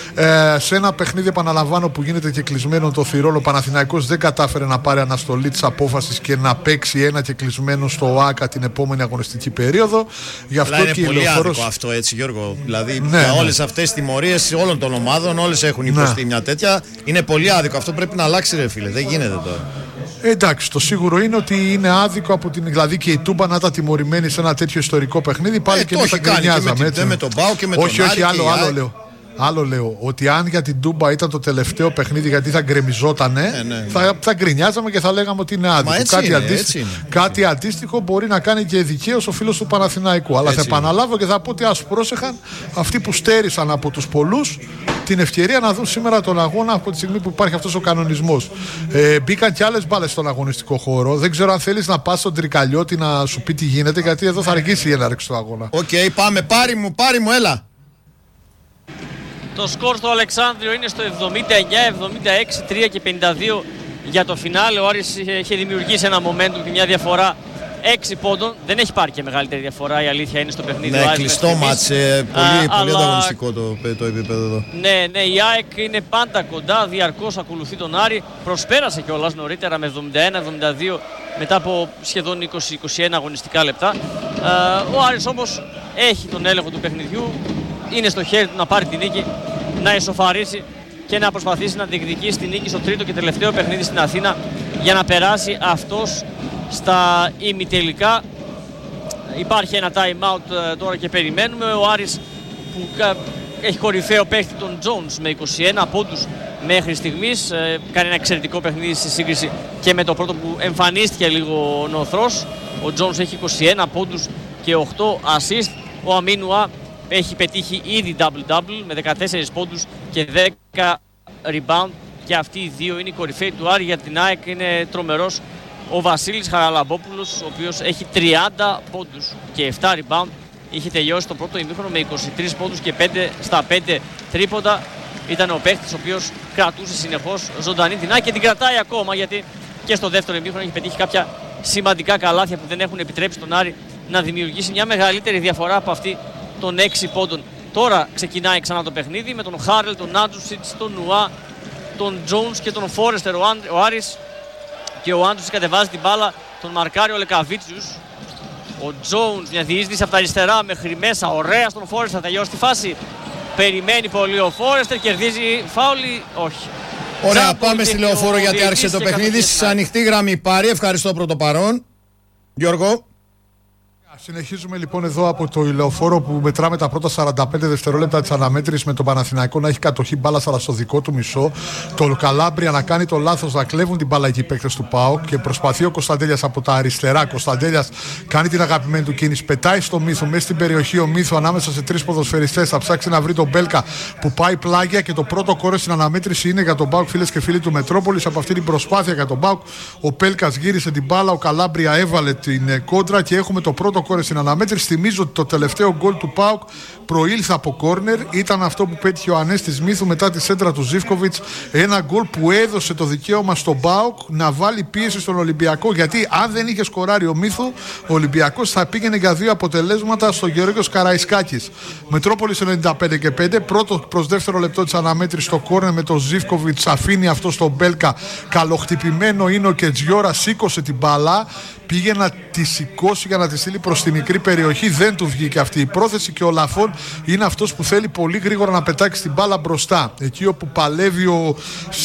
Σε ένα παιχνίδι, επαναλαμβάνω, που γίνεται και κλεισμένο το θυρών, ο Παναθηναϊκός δεν κατάφερε να πάρει αναστολή της απόφασης και να παίξει ένα και κλεισμένο στο ΟΑΚΑ την επόμενη αγωνιστική περίοδο. Γι' αυτό είναι και πολύ άδικο αυτό, έτσι, Γιώργο. Δηλαδή, για όλες αυτές τις τιμωρίες όλων των ομάδων, όλες έχουν υποστεί μια τέτοια. Είναι πολύ άδικο. Αυτό πρέπει να αλλάξει, ρε φίλε. Δεν γίνεται τώρα. Εντάξει, το σίγουρο είναι ότι είναι άδικο από την. Δηλαδή και η Τούμπα να ήταν τιμωρημένη σε ένα τέτοιο ιστορικό παιχνίδι, πάλι και εμείς θα γκρινιάζαμε. Με τον ΠΑΟΚ και με τον Άρη. Όχι, άλλο λέω. Άλλο λέω, ότι αν για την Τούμπα ήταν το τελευταίο παιχνίδι γιατί θα γκρεμιζότανε, θα γκρινιάζαμε και θα λέγαμε ότι είναι άδικο. Κάτι αντίστοιχο μπορεί να κάνει και δικαίως ο φίλος του Παναθηναϊκού. Αλλά θα επαναλάβω και θα πω ότι ας πρόσεχαν αυτοί που στέρισαν από τους πολλούς την ευκαιρία να δουν σήμερα τον αγώνα από τη στιγμή που υπάρχει αυτός ο κανονισμός. Μπήκαν και άλλες μπάλες στον αγωνιστικό χώρο. Δεν ξέρω αν θέλεις να πας στον Τρικαλιώτη να σου πει τι γίνεται, γιατί εδώ θα αργήσει η έναρξη του αγώνα. Οκ, πάμε, πάρει μου, έλα. Το σκορ στο Αλεξάνδριο είναι στο 79, 76, 3 και 52 για το φινάλε. Ο Άρης είχε δημιουργήσει ένα momentum και μια διαφορά 6 πόντων. Δεν έχει πάρει και μεγαλύτερη διαφορά, η αλήθεια είναι, στο παιχνίδι. Ναι, κλειστό μάτς, πολύ ανταγωνιστικό το επίπεδο εδώ. Ναι, η ΑΕΚ είναι πάντα κοντά, διαρκώς ακολουθεί τον Άρη. Προσπέρασε κιόλας νωρίτερα με 71-72 μετά από σχεδόν 20-21 αγωνιστικά λεπτά. Ο Άρης όμως έχει τον έλεγχο του παιχνιδιού. Είναι στο χέρι του να πάρει τη νίκη, να ισοφαρίσει και να προσπαθήσει να διεκδικήσει τη νίκη στο τρίτο και τελευταίο παιχνίδι στην Αθήνα για να περάσει αυτός στα ημιτελικά. Υπάρχει ένα time out τώρα και περιμένουμε. Ο Άρης που έχει κορυφαίο παίχτη τον Jones με 21 πόντους μέχρι στιγμής. Κάνει ένα εξαιρετικό παιχνίδι στη σύγκριση και με το πρώτο που εμφανίστηκε λίγο νοθρός. Ο Jones έχει 21 πόντους και 8 assist. Ο Αμίνουα έχει πετύχει ήδη double-double με 14 πόντους και 10 rebound και αυτοί οι δύο είναι οι κορυφαίοι του Άρη. Για την ΑΕΚ είναι τρομερός ο Βασίλης Χαραλαμπόπουλος, ο οποίος έχει 30 πόντους και 7 rebound. Είχε τελειώσει το πρώτο ημίχρονο με 23 πόντους και 5 στα 5 τρίποντα. Ήταν ο παίχτης ο οποίος κρατούσε συνεχώς ζωντανή την ΑΕΚ και την κρατάει ακόμα, γιατί και στο δεύτερο ημίχρονο έχει πετύχει κάποια σημαντικά καλάθια που δεν έχουν επιτρέψει τον Άρη να δημιουργήσει μια μεγαλύτερη διαφορά από αυτή των 6 πόντων. Τώρα ξεκινάει ξανά το παιχνίδι με τον Χάρελ, τον Άντζουσιτς, τον Νουά, τον Τζόουνς και τον Φόρεστερ. Ο Άρης και ο Άντζουσιτς κατεβάζει την μπάλα, τον μαρκάρει ο Λεκαβίτσιους. Ο Τζόουνς, μια διείσδυση από τα αριστερά μέχρι μέσα, ωραία στον Φόρεστερ, θα τελειώσει τη φάση. Περιμένει πολύ ο Φόρεστερ, κερδίζει φάουλη, όχι. Ωραία, πάμε στη Λεωφόρο γιατί άρχισε το παιχνίδι. Σε ανοιχτή γραμμή πάρει, ευχαριστώ πρώτο παρόν. Γιώργο. Συνεχίζουμε λοιπόν εδώ από το ηλεοφόρο που μετράμε τα πρώτα 45 δευτερόλεπτα της αναμέτρησης με τον Παναθηναϊκό να έχει κατοχή μπάλα αλλά στο δικό του μισό. Το Καλάμπρια να κάνει το λάθος να κλέβουν την μπάλα εκεί οι παίκτες του ΠΑΟΚ και προσπαθεί ο Κωνσταντέλιας από τα αριστερά. Κωνσταντέλιας κάνει την αγαπημένη του κίνηση, πετάει στο Μίθου μέσα στην περιοχή. Ο Μίθου ανάμεσα σε τρεις ποδοσφαιριστές θα ψάξει να βρει τον Μπέλκα που πάει πλάγια και το πρώτο κόρες στην αναμέτρηση είναι για τον ΠΑΟΚ, φίλες και φίλοι του Μετρόπολης. Από αυτή την προσπάθεια για τον ΠΑΟΚ ο Πέλκας γύρισε την μπάλα, ο Καλάμπρια έβαλε την κόντρα και έχουμε το πρώτο κόρες στην αναμέτρηση. Θυμίζω ότι το τελευταίο γκολ του ΠΑΟΚ προήλθε από κόρνερ. Ήταν αυτό που πέτυχε ο Ανέστης Μίθου μετά τη σέντρα του Ζίβκοβιτς. Ένα γκολ που έδωσε το δικαίωμα στον ΠΑΟΚ να βάλει πίεση στον Ολυμπιακό. Γιατί αν δεν είχε σκοράρει ο Μίθου, ο Ολυμπιακός θα πήγαινε για 2 αποτελέσματα στο Γεώργιος Καραϊσκάκης. Μετρόπολης 95-5. Πρώτο προς δεύτερο λεπτό της αναμέτρησης στο κόρνερ με τον Ζίβκοβιτς. Αφήνει αυτό στον Μπέλκα. Καλοχτυπημένο είναι ο Κετζιόρα, σήκωσε την μπάλα. Πήγε να τη σηκώσει για να τη στείλει προς τη μικρή περιοχή. Δεν του βγήκε αυτή η πρόθεση και ο Λαφών είναι αυτός που θέλει πολύ γρήγορα να πετάξει την μπάλα μπροστά. Εκεί όπου παλεύει ο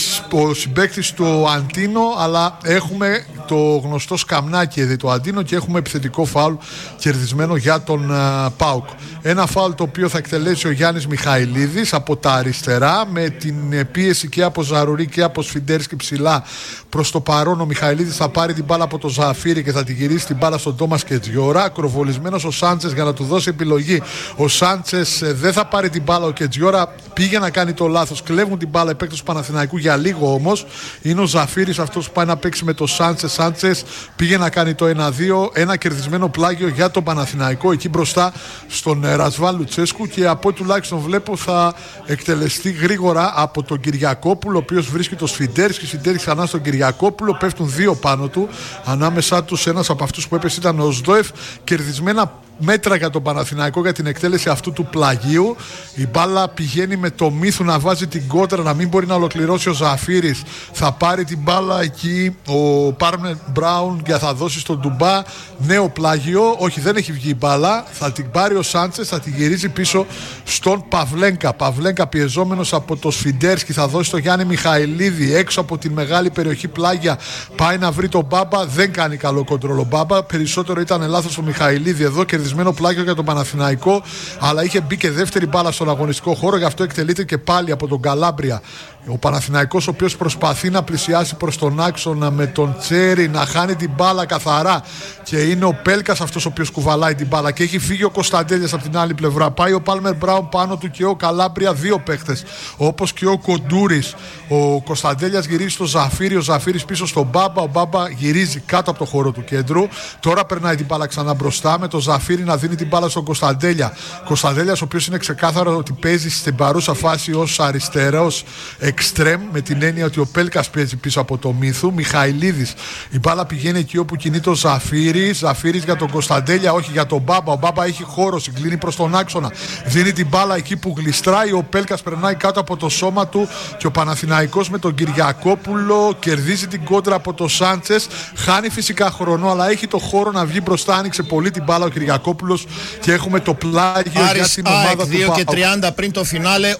συμπαίκτης του Αντίνο, αλλά έχουμε το γνωστό σκαμνάκι εδώ το Αντίνο και έχουμε επιθετικό φάουλ κερδισμένο για τον ΠΑΟΚ. Ένα φάουλ το οποίο θα εκτελέσει ο Γιάννης Μιχαηλίδης από τα αριστερά με την πίεση και από Ζαρουρί και από Σφιντέρσκι ψηλά. Προς το παρόν ο Μιχαηλίδης θα πάρει την μπάλα από το Ζαφύρι και θα τη γυρίσει την μπάλα στον Τόμας Κετζιόρα. Ακροβολισμένος ο Σάντσες για να του δώσει επιλογή. Ο Σάντσες δεν θα πάρει την μπάλα. Ο Κετζιόρα πήγε να κάνει το λάθος. Κλέβουν την μπάλα οι παίκτες του Παναθηναϊκού για λίγο όμως. Είναι ο Ζαφύρης αυτός που πάει να παίξει με το Σάντσες. Σάντσες πήγε να κάνει το 1-2. Ένα κερδισμένο πλάγιο για τον Παναθηναϊκό εκεί μπροστά στον Ρασβάν Λουτσέσκου και από τουλάχιστον βλέπω θα εκτελεστεί γρήγορα από τον Κυριακόπουλο, ο οποίος βρίσκει το Σφιντέρσκι. Σφιντέρσκι ξανά στον Κυριακόπουλο. Πέφτουν 2 πάνω του. Ανάμεσά τους ένας από αυτούς που έπεσε ήταν ο Σδόεφ. Κερδισμένα μέτρα για τον Παναθηναϊκό για την εκτέλεση αυτού του πλαγίου. Η μπάλα πηγαίνει με το Μίθου να βάζει την κόντρα, να μην μπορεί να ολοκληρώσει ο Ζαφύρης. Θα πάρει την μπάλα εκεί ο Πάρμερ Μπράουν και θα δώσει στον Ντουμπά. Νέο πλάγιο. Όχι, δεν έχει βγει η μπάλα. Θα την πάρει ο Σάντσες, θα την γυρίζει πίσω στον Παυλένκα. Παυλένκα πιεζόμενος από το Σφιντέρσκι θα δώσει στον Γιάννη Μιχαηλίδη έξω από την μεγάλη περιοχή πλάγια. Πάει να βρει τον Μπάμπα. Δεν κάνει καλό κοντρόλ ο Μπάμπα. Περισσότερο ήταν λάθος ο Μιχαηλίδη εδώ. Κερδισμένο πλάγιο για τον Παναθηναϊκό. Αλλά είχε μπει και δεύτερη μπάλα στον αγωνιστικό χώρο. Γι' αυτό εκτελείται και πάλι από τον Καλάμπρια. Ο Παναθηναϊκός ο οποίος προσπαθεί να πλησιάσει προς τον άξονα με τον Τσέρι, να χάνει την μπάλα καθαρά και είναι ο Πέλκας αυτός ο οποίος κουβαλάει την μπάλα και έχει φύγει ο Κωνσταντέλιας από την άλλη πλευρά. Πάει ο Πάλμερ Μπράουν πάνω του και ο Καλάμπρια, 2 παίχτες όπως και ο Κοντούρης. Ο Κωνσταντέλιας γυρίζει στο Ζαφύρι, ο Ζαφύρης πίσω στον Μπάμπα, ο Μπάμπα γυρίζει κάτω από το χώρο του κέντρου. Τώρα περνάει την μπάλα ξανά μπροστά με το Ζαφύρι να δίνει την μπάλα στον Κωνσταντέλια. Κωνσταντέλιας ο οποίος είναι ξεκάθαρο ότι παίζει στην παρούσα φάση ως αριστερός εξτρέμ, με την έννοια ότι ο Πέλκας παίζει πίσω από το Μίθου. Μιχαηλίδης, η μπάλα πηγαίνει εκεί όπου κινείται ο Ζαφύρης. Ζαφύρης για τον Κωνσταντέλια, όχι για τον Μπάμπα. Ο Μπάμπα έχει χώρο, συγκλίνει προς τον άξονα. Δίνει την μπάλα εκεί που γλιστράει. Ο Πέλκας περνάει κάτω από το σώμα του και ο Παναθηναϊκός με τον Κυριακόπουλο κερδίζει την κόντρα από το Σάντσες. Χάνει φυσικά χρόνο, αλλά έχει το χώρο να βγει μπροστά. Άνοιξε πολύ την μπάλα ο Κυριακόπουλος και έχουμε το πλάγιο για την ομάδα του 2 και 30 πριν το φινάλε,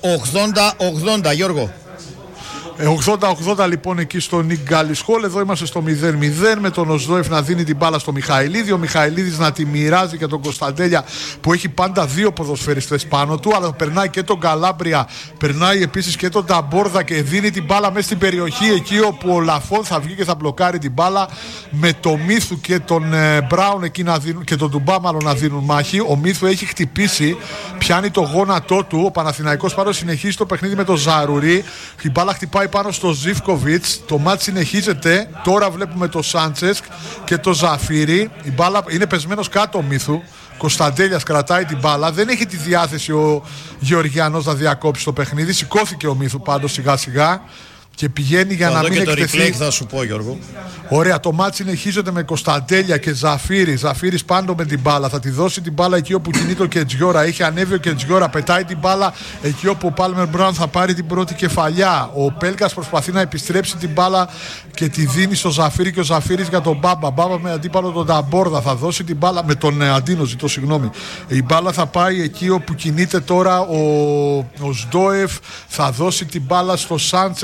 80-80, Γιώργο. 80-80 λοιπόν εκεί στο Νίκ Γκάλισχολ. Εδώ είμαστε στο 0-0 με τον Οσδόεφ να δίνει την μπάλα στο Μιχαηλίδη. Ο Μιχαηλίδης να τη μοιράζει για τον Κωνσταντέλια που έχει πάντα 2 ποδοσφαιριστές πάνω του. Αλλά περνάει και τον Καλάμπρια, περνάει επίσης και τον Ταμπόρδα και δίνει την μπάλα μέσα στην περιοχή εκεί όπου ο Λαφών θα βγει και θα μπλοκάρει την μπάλα με το Μίθου και τον Μπράουν εκεί να δίνουν, και τον Ντουμπά μάλλον να δίνουν μάχη. Ο Μίθου έχει χτυπήσει, πιάνει το γόνατό του. Ο Παναθηναϊκός πάντως συνεχίζει το παιχνίδι με τον Ζαρουρί. Η μπάλα χτυπάει πάνω στο Ζίβκοβιτς. Το μάτς συνεχίζεται. Τώρα βλέπουμε το Σάντσεσκ και το Ζαφύρι. Η μπάλα είναι πεσμένος κάτω ο Μίθου. Κωνσταντέλιας κρατάει την μπάλα. Δεν έχει τη διάθεση ο Γεωργιανός να διακόψει το παιχνίδι. Σηκώθηκε ο Μίθου πάντως σιγά σιγά και πηγαίνει για να μην εκτεθεί. Το replay θα σου πω, Γιώργο. Ωραία, το μάτς συνεχίζεται με Κωνσταντέλια και Ζαφύρι. Ζαφύρις πάντο με την μπάλα. Θα τη δώσει την μπάλα εκεί όπου κινείται ο Κετζιόρα. Έχει ανέβει ο Κετζιόρα, πετάει την μπάλα εκεί όπου ο Πάλμερ Μπράουν θα πάρει την πρώτη κεφαλιά. Ο Πέλκας προσπαθεί να επιστρέψει την μπάλα και τη δίνει στο Ζαφύρι και ο Ζαφύρις για τον Μπάμπα. Μπάμπα με αντίπαλο τον Ταμπόρδα. Θα δώσει την μπάλα με τον Αντίνο, ζητώ συγγνώμη. Η μπάλα θα πάει εκεί όπου κινείται τώρα ο Σντόεφ. Θα δώσει την μπάλα στο Σάντσες. Ο Σάντσες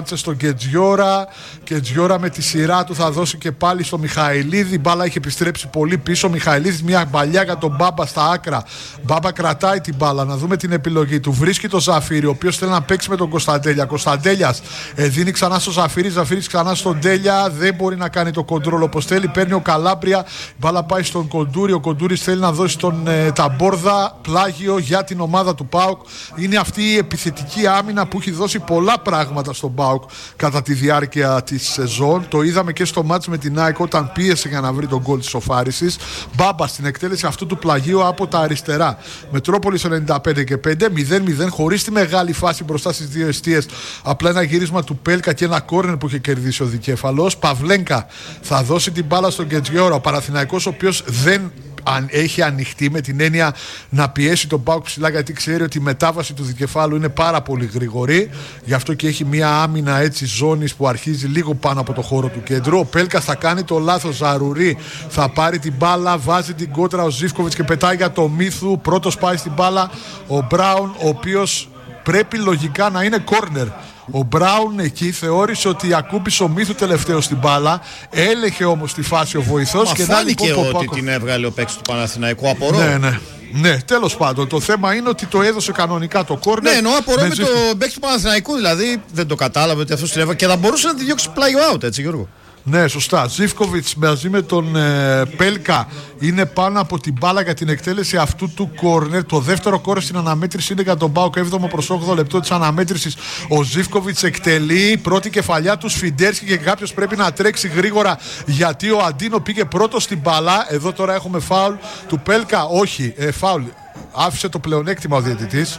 Σάντσες στον Κετζιόρα. Κετζιόρα με τη σειρά του θα δώσει και πάλι στο Μιχαηλίδη. Η μπάλα έχει επιστρέψει πολύ πίσω. Μιχαηλίδης μια μπαλιά για τον Μπάμπα στα άκρα. Μπάμπα κρατάει την μπάλα. Να δούμε την επιλογή του. Βρίσκει το Ζαφύρι, ο οποίος θέλει να παίξει με τον Κωνσταντέλια. Κωνσταντέλιας δίνει ξανά στο Ζαφύρι. Ζαφύρις ξανά στον Τέλια. Δεν μπορεί να κάνει το κοντρόλ όπως θέλει. Παίρνει ο Καλάμπρια. Η μπάλα πάει στον Κοντούρη. Ο Κοντούρης θέλει να δώσει τον Ταμπόρδα. Πλάγιο για την ομάδα του ΠΑΟΚ. Είναι αυτή η επιθετική άμυνα που έχει δώσει πολλά πράγματα στον ΠΑΟΚ κατά τη διάρκεια της σεζόν. Το είδαμε και στο μάτς με την ΑΕΚ όταν πίεσε για να βρει τον γκολ της Σοφάρισης. Μπάμπα στην εκτέλεση αυτού του πλαγίου από τα αριστερά. Μετρόπολης 95 και 5, 0-0 χωρίς τη μεγάλη φάση μπροστά στις δύο εστίες. Απλά ένα γύρισμα του Πέλκα και ένα κόρνερ που είχε κερδίσει ο Δικέφαλος. Παυλένκα θα δώσει την μπάλα στον Κετζιόρα. Ο Παναθηναϊκός, ο οποίος δεν έχει ανοιχτεί με την έννοια να πιέσει τον ΠΑΟΚ ψηλά, γιατί ξέρει ότι η μετάβαση του Δικεφάλου είναι πάρα πολύ γρήγορη. Γι' αυτό και έχει μια άμυνα έτσι ζώνης που αρχίζει λίγο πάνω από το χώρο του κέντρου. Ο Πέλκας θα κάνει το λάθος. Ζαρουρί θα πάρει την μπάλα, βάζει την κόντρα ο Ζίβκοβιτς και πετάει για το Μίθου. Πρώτος πάει στην μπάλα ο Μπράουν, ο οποίος πρέπει λογικά να είναι κόρνερ. Ο Μπράουν εκεί θεώρησε ότι ακούμπησε ο Μίθου τελευταίο στην μπάλα. Έλεγχε όμως τη φάση ο βοηθός. Και φάνηκε ότι την έβγαλε ο παίκτης του Παναθηναϊκού. Απορώ. Ναι, τέλος πάντων. Το θέμα είναι ότι το έδωσε κανονικά το κόρνερ. Ναι, εννοώ απορώ με το παίκτη του Παναθηναϊκού. Δηλαδή δεν το κατάλαβε ότι αυτό την έβγαλε και θα μπορούσε να τη διώξει πλάγιο out, έτσι Γιώργο. Ναι, σωστά. Ζίβκοβιτς μαζί με τον Πέλκα είναι πάνω από την μπάλα για την εκτέλεση αυτού του κόρνερ. Το δεύτερο κόρνερ στην αναμέτρηση είναι για τον ΠΑΟΚ, 7ο προς 8ο λεπτό της αναμέτρησης. Ο Ζίβκοβιτς εκτελεί πρώτη κεφαλιά του Σφιντέρσκι και κάποιος πρέπει να τρέξει γρήγορα γιατί ο Αντίνο πήγε πρώτο στην μπάλα. Εδώ τώρα έχουμε φάουλ του Πέλκα. Όχι, φάουλ. Άφησε το πλεονέκτημα ο διαιτητής.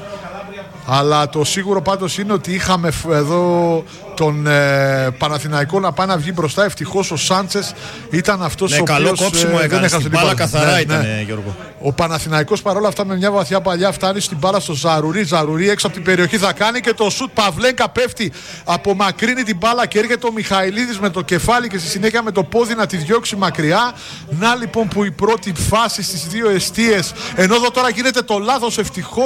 Αλλά το σίγουρο πάντως είναι ότι είχαμε εδώ τον Παναθηναϊκό να πάει να βγει μπροστά. Ευτυχώς ο Σάντσες ήταν αυτός ο καλό οποίος κόψιμο έκανε. Στην μπάλα καθαρά ήταν, Γιώργο. Ο Παναθηναϊκός παρόλα αυτά με μια βαθιά παλιά φτάνει στην μπάλα στο Ζαρουρί. Ζαρουρί έξω από την περιοχή θα κάνει και το σουτ. Παυλένκα πέφτει, απομακρύνει την μπάλα και έρχεται ο Μιχαηλίδης με το κεφάλι και στη συνέχεια με το πόδι να τη διώξει μακριά. Να λοιπόν που η πρώτη φάση στις δύο εστίες. Ενώ εδώ τώρα γίνεται το λάθος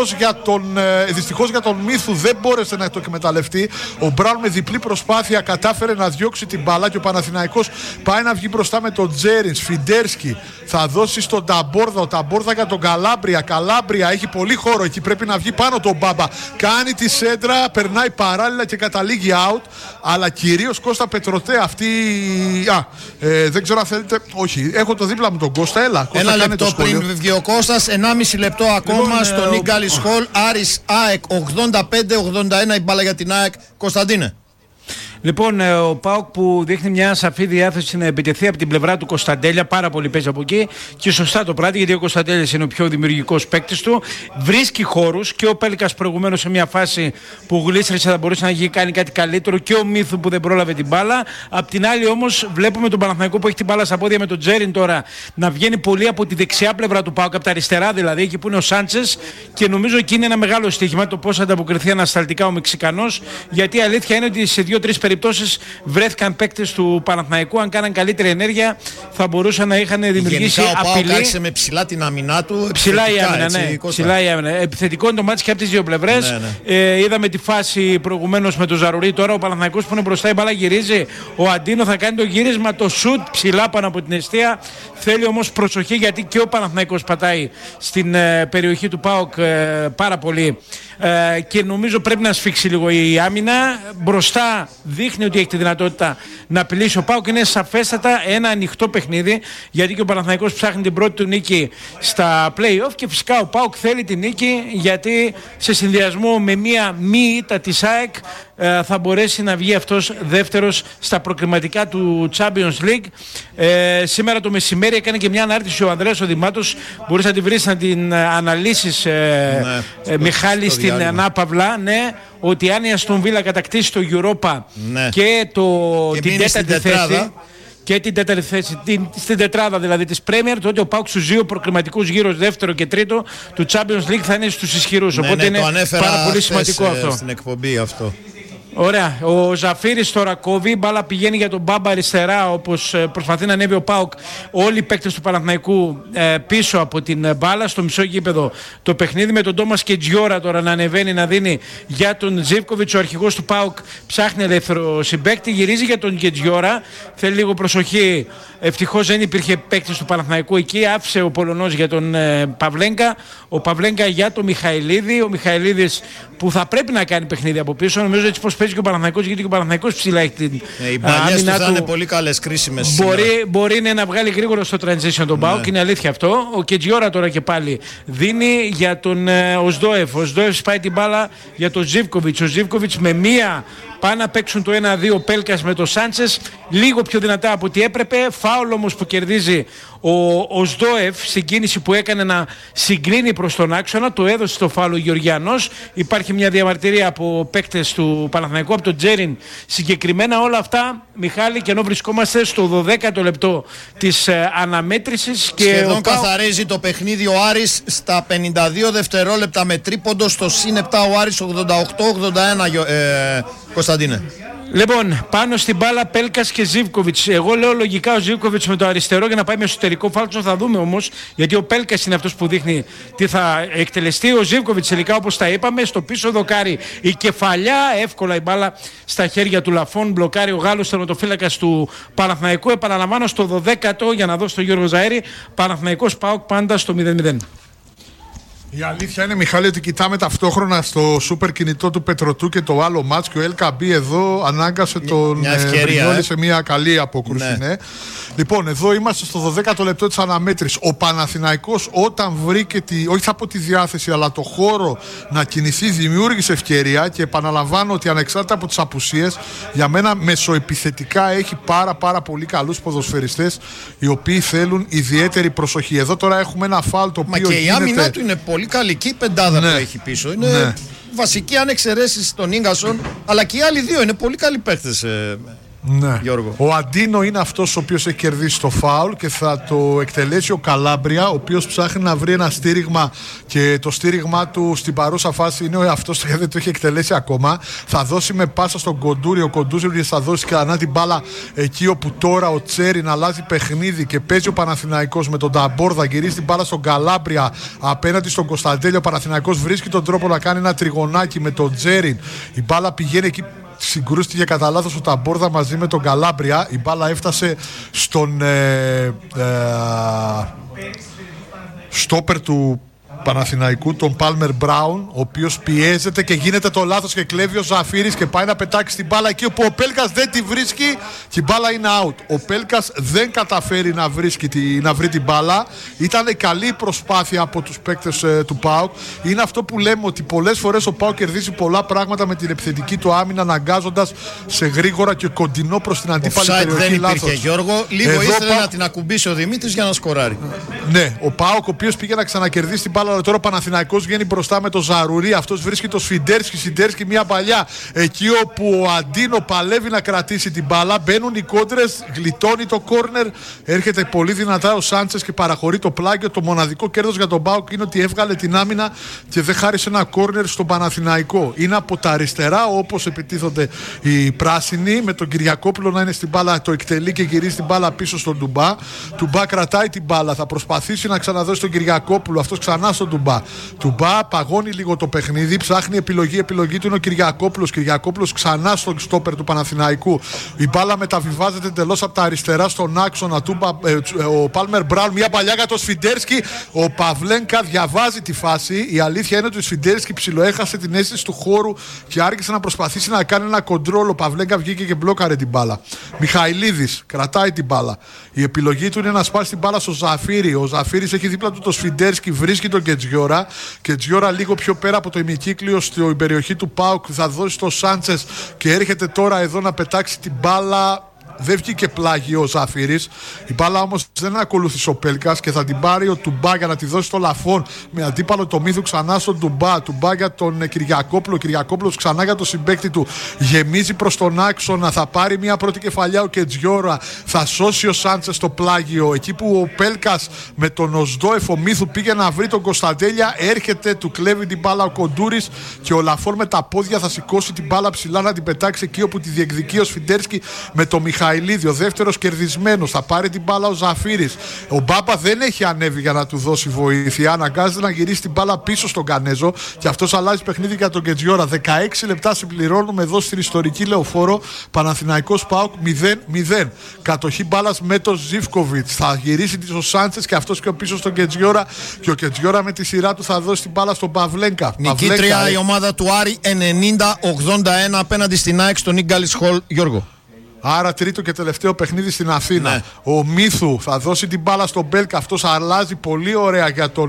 δυστυχώς για τον Μίθου, δεν μπόρεσε να το εκμεταλλευτεί. Ο Μπράουν με διπλή προσπάθεια κατάφερε να διώξει την μπάλα και ο Παναθηναϊκός πάει να βγει μπροστά με τον Τζέρινς. Φιντέρσκι θα δώσει στον Ταμπόρδα. Ο Ταμπόρδα για τον Καλάμπρια. Καλάμπρια έχει πολύ χώρο εκεί, πρέπει να βγει πάνω τον Μπάμπα. Κάνει τη σέντρα, περνάει παράλληλα και καταλήγει out. Αλλά κυρίως Κώστα Πετροτέ αυτή. Δεν ξέρω αν θέλετε. Όχι, έχω το δίπλα μου τον Κώστα. Έλα, Κώστα, ένα λεπτό πριν βγει ο Κώστας, 1,5 λεπτό ακόμα στο Νίγκαλις Χολ. Άρης ΑΕΚ 85-81 η μπάλα για την ΑΕΚ. Κωνσταντίνε. Λοιπόν, ο ΠΑΟΚ που δείχνει μια σαφή διάθεση να επιτεθεί από την πλευρά του Κωνσταντέλια, πάρα πολύ παίζει από εκεί και σωστά το πράττει, γιατί ο Κωνσταντέλιας είναι ο πιο δημιουργικός παίκτης του. Βρίσκει χώρους και ο Πέλκας προηγουμένως σε μια φάση που γλίστρησε θα μπορούσε να έχει κάνει κάτι καλύτερο και ο Μίθου που δεν πρόλαβε την μπάλα. Απ' την άλλη όμως βλέπουμε τον Παναθηναϊκό που έχει την μπάλα στα πόδια με τον Τζέριν τώρα να βγαίνει πολύ από τη δεξιά πλευρά του ΠΑΟΚ, από τα αριστερά δηλαδή, εκεί που είναι ο Σάντσες, και νομίζω εκεί είναι ένα μεγάλο στοίχημα το πώς θα ανταποκριθεί ανασταλτικά ο Μεξικανός, γιατί η αλήθεια είναι ότι σε 2-3 περιπτώσεις βρέθηκαν παίκτες του Παναθηναϊκού. Αν κάναν καλύτερη ενέργεια, θα μπορούσαν να είχαν δημιουργήσει απειλή. Γενικά ο ΠΑΟΚ άρχισε με ψηλά την άμυνά του. Ψηλά η άμυνα, ναι. Ψηλά η άμυνα. Επιθετικό είναι το μάτς και από τις δύο πλευρές. Ναι. Είδαμε τη φάση προηγουμένως με τον Ζαρουρί. Τώρα ο Παναθηναϊκός που είναι μπροστά, η μπάλα γυρίζει. Ο Αντίνο θα κάνει το γύρισμα, το σουτ ψηλά πάνω από την εστία. Θέλει όμως προσοχή, γιατί και ο Παναθηναϊκός πατάει στην περιοχή του ΠΑΟΚ πάρα πολύ. Και νομίζω πρέπει να σφίξει λίγο η άμυνα. Μπροστά δείχνει ότι έχει τη δυνατότητα να απειλήσει ο ΠΑΟΚ. Είναι σαφέστατα ένα ανοιχτό παιχνίδι, γιατί και ο Παναθηναϊκός ψάχνει την πρώτη του νίκη στα play-off και φυσικά ο ΠΑΟΚ θέλει την νίκη, γιατί σε συνδυασμό με μία μη ήττα της ΑΕΚ θα μπορέσει να βγει αυτός δεύτερος στα προκριματικά του Champions League. Σήμερα το μεσημέρι έκανε και μια ανάρτηση ο Ανδρέας ο Δημάτος, μπορείς να την βρεις να την αναλύσεις Μιχάλη στην ανάπαυλα, ναι, ότι αν η Αστον Βίλα κατακτήσει το Europa και την τέταρτη θέση και την τέταρτη θέση, στην τετράδα δηλαδή της Premier, τότε ο ΠΑΟΚ στους δύο προκριματικούς γύρους, δεύτερο και τρίτο του Champions League, θα είναι στους ισχυρούς. Οπότε είναι πάρα πολύ σημαντικό αυτό. Στην εκπομπή αυτό. Ωραία. Ο Ζαφύρης τώρα κόβει. Μπάλα πηγαίνει για τον Μπάμπα αριστερά, όπως προσπαθεί να ανέβει ο ΠΑΟΚ. Όλοι οι παίκτες του Παναθηναϊκού πίσω από την μπάλα, στο μισό γήπεδο το παιχνίδι. Με τον Τόμας Κετζιόρα τώρα να ανεβαίνει, να δίνει για τον Ζίβκοβιτς. Ο αρχηγός του ΠΑΟΚ ψάχνει ελεύθερο συμπαίκτη. Γυρίζει για τον Κετζιόρα. Θέλει λίγο προσοχή. Ευτυχώς δεν υπήρχε παίκτης του Παναθηναϊκού εκεί. Άφησε ο Πολωνός για τον Παυλέγκα. Ο Παυλέγκα για τον Μιχαηλίδη. Ο Μιχαηλίδης που θα πρέπει να κάνει παιχνίδι από πίσω. Νομίζω έτσι πως παίζει και ο Παναθηναϊκός, γιατί και ο Παναθηναϊκός ψηλά έχει την οι μπαλιές του θα είναι πολύ καλές, κρίσιμες. Μπορεί να βγάλει γρήγορα στο transition τον ΠΑΟΚ, είναι αλήθεια αυτό. Ο Κετζιόρα τώρα και πάλι δίνει για τον Οσδόεφ. Ο Οσδόεφ σπάει την μπάλα για τον Ζίβκοβιτς. Ο Ζίβκοβιτς με μία πάνε να παίξουν το 1-2 Πέλκας με τον Σάντσες, λίγο πιο δυνατά από ό,τι έπρεπε. Φάουλ όμως που κερδίζει ο Οσδόεφ στην κίνηση που έκανε να συγκρίνει προς τον άξονα. Το έδωσε το φάουλ ο Γεωργιανός. Υπάρχει μια διαμαρτυρία από παίκτες του Παναθηναϊκού, από τον Τζέριν συγκεκριμένα. Όλα αυτά, Μιχάλη, και ενώ βρισκόμαστε στο 12ο λεπτό της αναμέτρησης. Και σχεδόν καθαρίζει το παιχνίδι ο Άρης στα 52 δευτερόλεπτα με τρίποντο. Στο συν 7 ο Άρης 88-81, Κωνσταντίνε. Λοιπόν, πάνω στην μπάλα Πέλκας και Ζίβκοβιτς. Εγώ λέω λογικά ο Ζίβκοβιτς με το αριστερό για να πάει με εσωτερικό φάλτσο. Θα δούμε όμως, γιατί ο Πέλκας είναι αυτός που δείχνει τι θα εκτελεστεί. Ο Ζίβκοβιτς τελικά, όπως τα είπαμε, στο πίσω δοκάρι η κεφαλιά. Εύκολα η μπάλα στα χέρια του Λαφών. Μπλοκάρει ο Γάλλος τερματοφύλακας του Παναθηναϊκού. Επαναλαμβάνω στο 12ο για να δώσω στον Γιώργο Ζαέρη. Παναθηναϊκός ΠΑΟΚ πάντα στο 0-0. Η αλήθεια είναι, Μιχάλη, ότι κοιτάμε ταυτόχρονα στο σούπερ κινητό του Πετροτού και το άλλο μάτς και ο LKB εδώ ανάγκασε τον Βρινιόλη σε μια καλή απόκρουση. Ναι. Λοιπόν, εδώ είμαστε στο 12ο λεπτό της αναμέτρησης. Ο Παναθηναϊκός, όταν βρήκε όχι θα πω τη διάθεση, αλλά το χώρο να κινηθεί, δημιούργησε ευκαιρία. Και επαναλαμβάνω ότι ανεξάρτητα από τις απουσίες, για μένα μεσοεπιθετικά έχει πάρα πολύ καλούς ποδοσφαιριστές, οι οποίοι θέλουν ιδιαίτερη προσοχή. Εδώ τώρα έχουμε ένα φάουλ το οποίο γίνεται. Η άμυνά του είναι πολύ καλή και η πεντάδα που έχει πίσω. Είναι βασική, αν εξαιρέσεις τον Ίγκασον, αλλά και οι άλλοι δύο είναι πολύ καλοί παίκτες. Ναι. Γιώργο. Ο Αντίνο είναι αυτός ο οποίος έχει κερδίσει το φάουλ και θα το εκτελέσει ο Καλάμπρια, ο οποίος ψάχνει να βρει ένα στήριγμα και το στήριγμά του στην παρούσα φάση είναι αυτός που δεν το έχει εκτελέσει ακόμα. Θα δώσει με πάσα στον Κοντούρη, ο Κοντούρη θα δώσει ξανά την μπάλα εκεί όπου τώρα ο Τσέριν αλλάζει παιχνίδι και παίζει ο Παναθηναϊκός με τον Ταμπόρδα, γυρίζει την μπάλα στον Καλάμπρια απέναντι στον Κωνσταντέλιο. Ο Παναθηναϊκός βρίσκει τον τρόπο να κάνει ένα τριγωνάκι με τον Τσέριν. Η μπάλα πηγαίνει εκεί. Συγκρούστηκε κατά λάθος ο Ταμπόρδα μαζί με τον Καλάμπρια. Η μπάλα έφτασε στον στόπερ του Παναθηναϊκού, τον Πάλμερ Μπράουν, ο οποίος πιέζεται και γίνεται το λάθος και κλέβει ο Ζαφύρης και πάει να πετάξει την μπάλα εκεί όπου ο Πέλκας δεν τη βρίσκει και η μπάλα είναι out. Ο Πέλκας δεν καταφέρει να βρει την μπάλα. Ήταν καλή προσπάθεια από τους παίκτες του ΠΑΟΚ. Είναι αυτό που λέμε, ότι πολλές φορές ο ΠΑΟΚ κερδίζει πολλά πράγματα με την επιθετική του άμυνα, αναγκάζοντας σε γρήγορα και κοντινό προς την αντίπαλη περιοχή. Δεν υπήρχε, Γιώργο. Λίγο ήθελε να την ακουμπήσει ο Δημήτρης για να σκοράρει. Ναι, ο ΠΑΟΚ, ο οποίος πήγε να ξανακερδίσει την μπάλα, αλλά τώρα ο Παναθηναϊκός βγαίνει μπροστά με το Ζαρουρί. Αυτός βρίσκει το Σφιντέρσκι μια παλιά. Εκεί όπου ο Αντίνο παλεύει να κρατήσει την μπάλα, μπαίνουν οι κόντρες, γλιτώνει το κόρνερ. Έρχεται πολύ δυνατά ο Σάντσες και παραχωρεί το πλάγιο. Το μοναδικό κέρδος για τον ΠΑΟΚ είναι ότι έβγαλε την άμυνα και δεν χάρισε ένα κόρνερ στον Παναθηναϊκό. Είναι από τα αριστερά, όπως επιτίθονται οι πράσινοι, με τον Κυριακόπουλο να είναι στην μπάλα, το εκτελεί και γυρίζει την μπάλα πίσω στον Ντουμπά. Ντουμπά κρατάει την μπάλα, θα προσπαθήσει να ξαναδώσει τον Κυριακόπουλο. Αυτό ξανά στον Ντουμπά. Ντουμπά παγώνει λίγο το παιχνίδι, ψάχνει επιλογή του είναι ο Κυριακόπουλος. Κυριακόπουλος ξανά στον στόπερ του Παναθηναϊκού. Η μπάλα μεταβιβάζεται εντελώς από τα αριστερά στον άξονα. Ο Πάλμερ Μπράουν, μια παλιά για τον Σφιντέρσκι. Ο Παυλένκα διαβάζει τη φάση. Η αλήθεια είναι ότι ο Σφιντέρσκι ψιλοέχασε την αίσθηση του χώρου και άρχισε να προσπαθήσει να κάνει ένα κοντρόλ. Ο Παυλένκα βγήκε και μπλόκαρε την μπάλα. Μιχαηλίδης κρατάει την μπάλα. Η επιλογή του είναι να σπάσει την μπάλα στο Ζαφύρι. Ο Ζαφύρης έχει δίπλα του το Σφιντέρσκι, βρίσκει τον Κετζιόρα. Κετζιόρα λίγο πιο πέρα από το ημικύκλιο στην περιοχή του ΠΑΟΚ θα δώσει το Σάντσες και έρχεται τώρα εδώ να πετάξει την μπάλα. δεν βγήκε πλάγιο ο Ζαφύρης. Η μπάλα όμως δεν ακολούθησε ο Πέλκας και θα την πάρει ο Τουμπά για να τη δώσει στο Λαφών. Με αντίπαλο το Μύθου ξανά στον Τουμπά. Τουμπά για τον Κυριακόπουλο. Κυριακόπουλος ξανά για τον συμπαίκτη του. Γεμίζει προς τον άξονα. Θα πάρει μια πρώτη κεφαλιά ο Κετζιόρα. Θα σώσει ο Σάντσες στο πλάγιο. Εκεί που ο Πέλκας με τον Οσδόεφ ο Μύθου πήγε να βρει τον Κωνσταντέλια, έρχεται, του κλέβει την μπάλα ο Κοντούρης και ο Λαφών με τα πόδια θα σηκώσει την μπάλα ψηλά να την πετάξει εκεί όπου τη διεκδικεί ο Σφιντέρσκι με το Μιχαηλίδη. Ο δεύτερος κερδισμένος. Θα πάρει την μπάλα ο Ζαφύρης. Ο Μπάμπα δεν έχει ανέβει για να του δώσει βοήθεια. Αναγκάζεται να γυρίσει την μπάλα πίσω στον Κανέζο και αυτός αλλάζει παιχνίδι για τον Κετζιόρα. 16 λεπτά συμπληρώνουμε εδώ στην ιστορική Λεωφόρο. Παναθηναϊκός ΠΑΟΚ 0-0. Κατοχή μπάλας με τον Ζίβκοβιτς. Θα γυρίσει ο Σάντσες και αυτός και πίσω στον Κετζιόρα. Και ο Κετζιόρα με τη σειρά του θα δώσει την μπάλα στον Παυλένκα. Νικήτρια η ομάδα του Άρη 90-81 απέναντι στην ΑΕΚ στον Ίγκαλις Χολ. Γιώργο. Άρα τρίτο και τελευταίο παιχνίδι στην Αθήνα. Ναι. Ο Μύθου θα δώσει την μπάλα στον Μπέλκα. Αυτός αλλάζει πολύ ωραία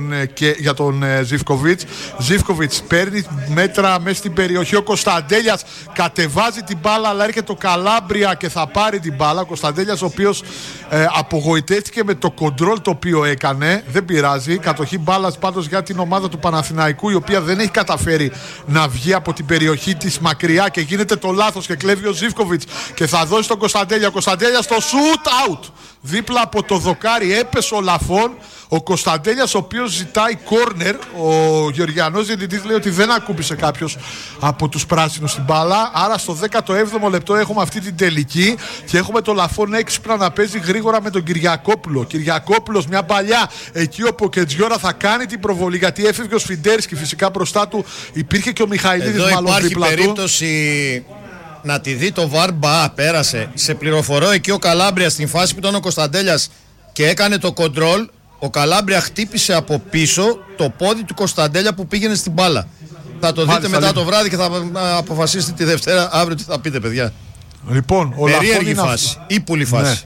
για τον Ζιβκοβιτς. Ζιβκοβιτς παίρνει μέτρα μέσα στην περιοχή. Ο Κωνσταντέλιας κατεβάζει την μπάλα, αλλά έρχεται το Καλάμπρια και θα πάρει την μπάλα. Ο Κωνσταντέλιας ο οποίος απογοητεύτηκε με το κοντρόλ το οποίο έκανε. Δεν πειράζει. Κατοχή μπάλας πάντως για την ομάδα του Παναθηναϊκού, η οποία δεν έχει καταφέρει να βγει από την περιοχή της μακριά και γίνεται το λάθος και κλέβει ο Ζιβκοβιτς και θα δώσει τον Κωνσταντέλια. Ο Κωνσταντέλιας στο shoot out. Δίπλα από το δοκάρι έπεσε ο Λαφών. Ο Κωνσταντέλιας ο οποίος ζητάει κόρνερ. Ο Γεωργιανός διαιτητής λέει ότι δεν ακούμπησε κάποιος από τους πράσινους την μπάλα. Άρα στο 17ο λεπτό έχουμε αυτή την τελική και έχουμε το Λαφών έξυπνα να παίζει γρήγορα με τον Κυριακόπουλο. Κυριακόπουλος μια παλιά εκεί όπου ο Κετζιόρα θα κάνει την προβολή, γιατί έφευγε ο Σφιντέρσκι. Φυσικά μπροστά του υπήρχε και ο Μιχαηλίδης μάλλον δίπλα του. Περίπτωση να τη δει το VAR. Πέρασε. Σε πληροφορώ εκεί ο Καλάμπρια στην φάση που ήταν ο Κωνσταντέλιας και έκανε το κοντρόλ. Ο Καλάμπρια χτύπησε από πίσω το πόδι του Κωνσταντέλια που πήγαινε στην μπάλα. Θα το δείτε μετά το βράδυ και θα αποφασίσετε τη Δευτέρα αύριο τι θα πείτε, παιδιά. Λοιπόν, περίεργη φάση. Ύπουλη φάση. Ναι.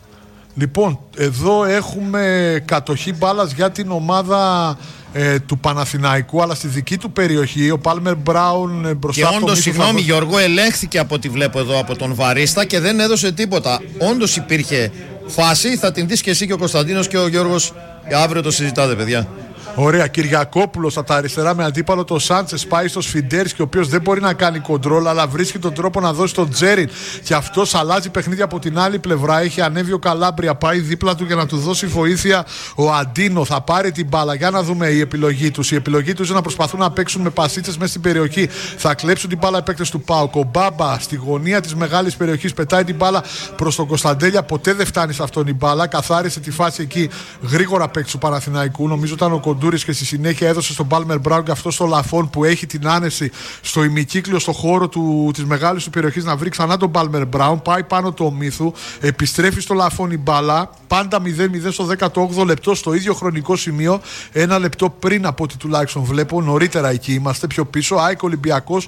Λοιπόν, εδώ έχουμε κατοχή μπάλας για την ομάδα του Παναθηναϊκού, αλλά στη δική του περιοχή ο Πάλμερ Μπράουν μπροστά. Και όντως, συγγνώμη Γιώργο, ελέγχθηκε από ό,τι βλέπω εδώ από τον βαρίστα και δεν έδωσε τίποτα. Όντως υπήρχε φάση, θα την δεις και εσύ και ο Κωνσταντίνος και ο Γιώργος και αύριο το συζητάτε, παιδιά. Ωραία, Κυριακόπουλος από τα αριστερά με αντίπαλο το Σάντσες, πάει στο Σφιντέρσκι, ο οποίος δεν μπορεί να κάνει κοντρόλ, αλλά βρίσκει τον τρόπο να δώσει τον Τζέριν. Και αυτός αλλάζει παιχνίδι από την άλλη πλευρά. Έχει ανέβει ο Καλάμπρια, πάει δίπλα του για να του δώσει βοήθεια ο Αντίνο. Θα πάρει την μπάλα. Για να δούμε η επιλογή τους. Η επιλογή τους είναι να προσπαθούν να παίξουν με πασίτσες μέσα στην περιοχή. Θα κλέψουν την μπάλα οι παίκτες του ΠΑΟΚ. Ο Μπάμπα στη γωνία της μεγάλης περιοχής πετάει την μπάλα προς τον Κωνσταντέλια. Ποτέ δεν φτάνει σε αυτόν η μπάλα. Καθάρισε τη φάση εκεί γρήγορα παίκτης του Παναθηναϊκού. Νομίζω ήταν ο και στη συνέχεια έδωσε στον Πάλμερ Μπράουν και αυτό στο Λαφών που έχει την άνεση στο ημικύκλιο, στο χώρο της μεγάλης του περιοχής να βρει ξανά τον Πάλμερ Μπράουν. Πάει πάνω το Μύθου, επιστρέφει στο Λαφών η μπάλα. Πάντα 0-0 στο 18ο λεπτό, στο ίδιο χρονικό σημείο. Ένα λεπτό πριν από ό,τι τουλάχιστον βλέπω. Νωρίτερα εκεί είμαστε, πιο πίσω. ΑΕΚ Ολυμπιακός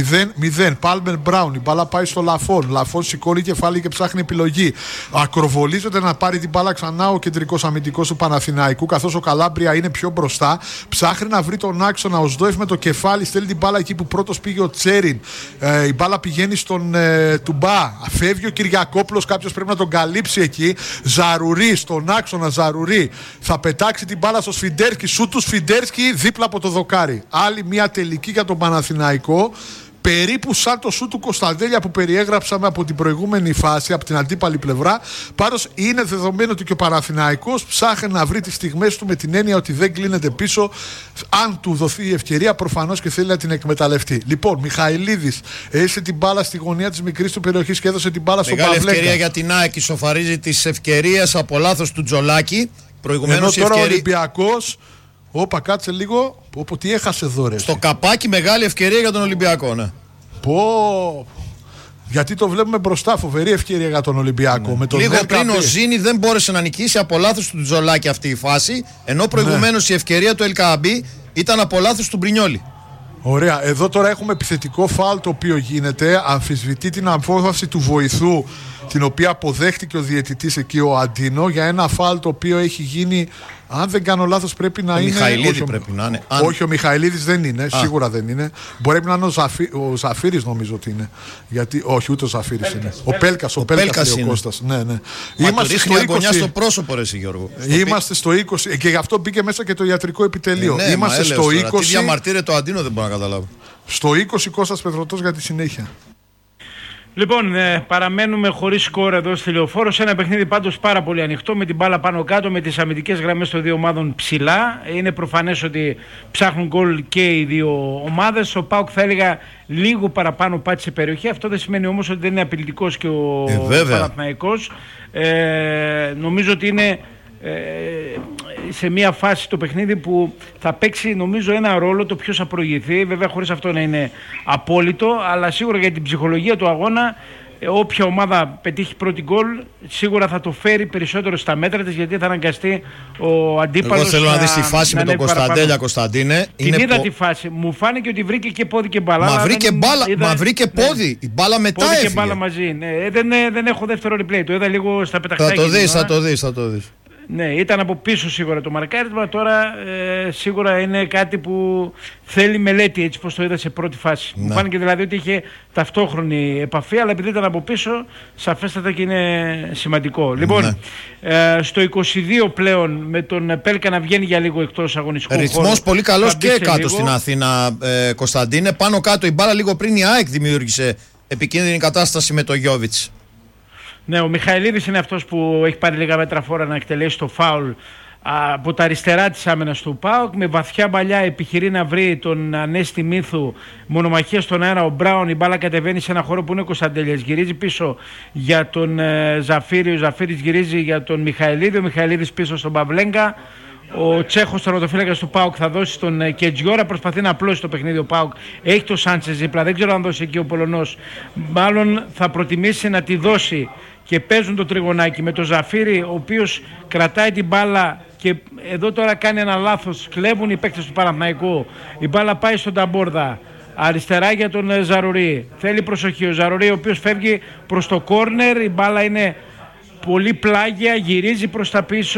0-0. Πάλμερ Μπράουν, η μπάλα πάει στο Λαφών. Λαφών σηκώνει κεφάλι και ψάχνει επιλογή. Ακροβολίζεται να πάρει την μπάλα ξανά ο κεντρικός αμυντικός του Παναθηναϊκού, καθώς ο Καλάμπρια είναι πιο μπροστά. Ψάχνει να βρει τον άξονα. Ο Σδόεφ με το κεφάλι στέλνει την μπάλα εκεί που πρώτος πήγε ο Τσέριν. Η μπάλα πηγαίνει στον Τουμπά. Φεύγει ο Κυριακόπουλος. Κάποιος πρέπει να τον καλύψει εκεί. Ζαρουρί στον άξονα. Ζαρουρί θα πετάξει την μπάλα στο Σφιντέρσκι. Σου του Σφιντέρσκι δίπλα από το δοκάρι. Άλλη μια τελική για τον Παναθηναϊκό. Περίπου σαν το σου του Κωνσταντέλια που περιέγραψαμε από την προηγούμενη φάση, από την αντίπαλη πλευρά. Πάντως είναι δεδομένο ότι και ο Παναθηναϊκός ψάχνει να βρει τις στιγμές του με την έννοια ότι δεν κλείνεται πίσω. Αν του δοθεί η ευκαιρία, προφανώς και θέλει να την εκμεταλλευτεί. Λοιπόν, Μιχαηλίδης έσε την μπάλα στη γωνία της μικρής του περιοχής και έδωσε την μπάλα στον Παυλέκα. Μεγάλη ευκαιρία για την ΑΕΚ, ισοφαρίζει τις ευκαιρίες από λάθος του Τζολάκη. Προηγουμένως τώρα ο Ολυμπιακός. Όπα, κάτσε λίγο. Τι έχασε εδώ, ρε. Στο καπάκι μεγάλη ευκαιρία για τον Ολυμπιακό, ναι. Γιατί το βλέπουμε μπροστά, φοβερή ευκαιρία για τον Ολυμπιακό. Ναι. Με τον λίγο πριν ο Ζήνη δεν μπόρεσε να νικήσει από λάθος του Τζολάκη αυτή η φάση, ενώ προηγουμένως η ευκαιρία του Ελκαμπή ήταν από λάθος του Μπρινιόλη. Ωραία. Εδώ τώρα έχουμε επιθετικό φάουλ το οποίο γίνεται. Αμφισβητεί την απόφαση του βοηθού την οποία αποδέχτηκε ο διαιτητής εκεί ο Αντίνο για ένα φάουλ το οποίο έχει γίνει, αν δεν κάνω λάθος πρέπει να είναι... Μιχαηλίδη πρέπει να είναι. Όχι, ο Μιχαηλίδης δεν είναι, σίγουρα δεν είναι. Μπορεί να είναι ο Ζαφύρης, νομίζω ότι είναι. Γιατί, όχι, ούτε ο Ζαφύρης είναι. Ο Πέλκας είναι ο Κώστας. Ναι. Είμαστε στο 20... γωνιά στο πρόσωπο, ρε Γιώργο. Είμαστε στο 20 και γι' αυτό μπήκε μέσα και το ιατρικό επιτελείο. Είμαστε στο 20. Τι διαμαρτύρεται το Αντίνο δεν μπορώ να καταλάβω. Στο 20 Κώστας Πετρωτός για τη συνέχεια. Λοιπόν, παραμένουμε χωρίς σκορ εδώ στη Λεωφόρο. Σε ένα παιχνίδι πάντως πάρα πολύ ανοιχτό, με την μπάλα πάνω κάτω, με τις αμυντικές γραμμές των δύο ομάδων ψηλά. Είναι προφανές ότι ψάχνουν γκολ και οι δύο ομάδες. Ο ΠΑΟΚ θα έλεγα λίγο παραπάνω πάτησε περιοχή. Αυτό δεν σημαίνει όμως ότι δεν είναι απειλητικός και ο Παναθηναϊκός. Νομίζω ότι είναι σε μια φάση το παιχνίδι που θα παίξει νομίζω ένα ρόλο το ποιος θα προηγηθεί, βέβαια χωρίς αυτό να είναι απόλυτο, αλλά σίγουρα για την ψυχολογία του αγώνα όποια ομάδα πετύχει πρώτη γκολ σίγουρα θα το φέρει περισσότερο στα μέτρα της, γιατί θα αναγκαστεί ο αντίπαλος. Εγώ θέλω να δεις τη φάση με τον Κωνσταντέλια, Κωνσταντίνε. Την είδα τη φάση, μου φάνηκε ότι βρήκε και πόδι και μπάλα. Μα βρήκε πόδι, η μπάλα μετά έφυγε. Πόδι και μπάλα μαζί, δεν έχω δεύτερο replay, το είδα λίγο στα πεταχτάκια. Θα το δεις. Ναι, ήταν από πίσω σίγουρα το μαρκάρισμα, τώρα σίγουρα είναι κάτι που θέλει μελέτη, έτσι πως το είδα σε πρώτη φάση. Μου φάνηκε δηλαδή ότι είχε ταυτόχρονη επαφή, αλλά επειδή ήταν από πίσω, σαφέστατα και είναι σημαντικό. Λοιπόν, στο 22 πλέον με τον Πέλκα να βγαίνει για λίγο εκτός αγωνιστικού χώρου. Ρυθμός πολύ καλός και κάτω στην Αθήνα, Κωνσταντίνε. Πάνω κάτω η μπάλα λίγο πριν η ΑΕΚ δημιούργησε επικίνδυνη κατάσταση με το Γιόβιτς. Ναι, ο Μιχαηλίδης είναι αυτός που έχει πάρει λίγα μέτρα φόρα να εκτελέσει το φάουλ από τα αριστερά της άμυνας του ΠΑΟΚ. Με βαθιά παλιά επιχειρεί να βρει τον Ανέστη Μύθου, μονομαχία στον αέρα ο Μπράουν. Η μπάλα κατεβαίνει σε ένα χώρο που είναι ο Κωνσταντέλιας. Γυρίζει πίσω για τον Ζαφύρη, ο Ζαφύρης γυρίζει για τον Μιχαηλίδη, ο Μιχαηλίδης πίσω στον Παυλέγκα. Ο Τσέχος τερματοφύλακας του ΠΑΟΚ θα δώσει στον Κετζιόρα, προσπαθεί να απλώσει το παιχνίδι ο ΠΑΟΚ. Έχει το Σάντσες δίπλα, δεν ξέρω αν δώσει εκεί ο Πολωνός. Μάλλον θα προτιμήσει να τη δώσει και παίζουν το τριγωνάκι με τον Ζαφύρη, ο οποίος κρατάει την μπάλα και εδώ τώρα κάνει ένα λάθος. Κλέβουν οι παίκτες του Παναθηναϊκού. Η μπάλα πάει στον Ταμπόρδα. Αριστερά για τον Ζαρουρί. Θέλει προσοχή ο Ζαρουρί, ο οποίος φεύγει προς το κόρνερ. Η μπάλα είναι πολύ πλάγια, γυρίζει προς τα πίσω.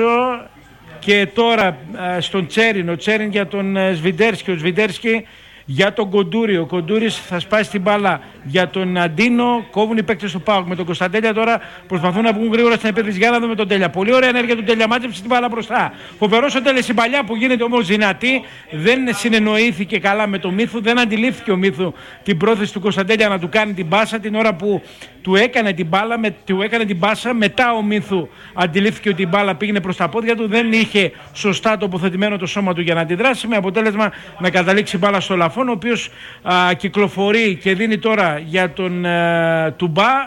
Και τώρα στον Τσέριν, ο Τσέριν για τον Σβιντέρσκι, ο Σβιντέρσκι για τον Κοντούρη. Ο Κοντούρης θα σπάσει την μπάλα για τον Αντίνο. Κόβουν οι παίκτες του ΠΑΟΚ. Με τον Κωνσταντέλια τώρα προσπαθούν να βγουν γρήγορα στην επίθεση. Για να δούμε τον Τέλια. Πολύ ωραία ενέργεια του Τέλια. Μάτεψε την μπάλα μπροστά. Φοβερός ο Τέλιας. Η παλιά που γίνεται όμως δυνατή. Δεν συνεννοήθηκε καλά με τον Μύθου. Δεν αντιλήφθηκε ο Μύθου την πρόθεση του Κωνσταντέλια να του κάνει την πάσα την ώρα που του έκανε την μπάλα, του έκανε την πάσα. Μετά ο Μύθου αντιλήφθηκε ότι η μπάλα πήγαινε προς τα πόδια του. Δεν είχε σωστά τοποθετημένο το σώμα του για να αντιδράσει. Με αποτέλεσμα να καταλήξει η μπάλα στο Λαφόν, ο οποίος κυκλοφορεί και δίνει τώρα για τον Τουμπά.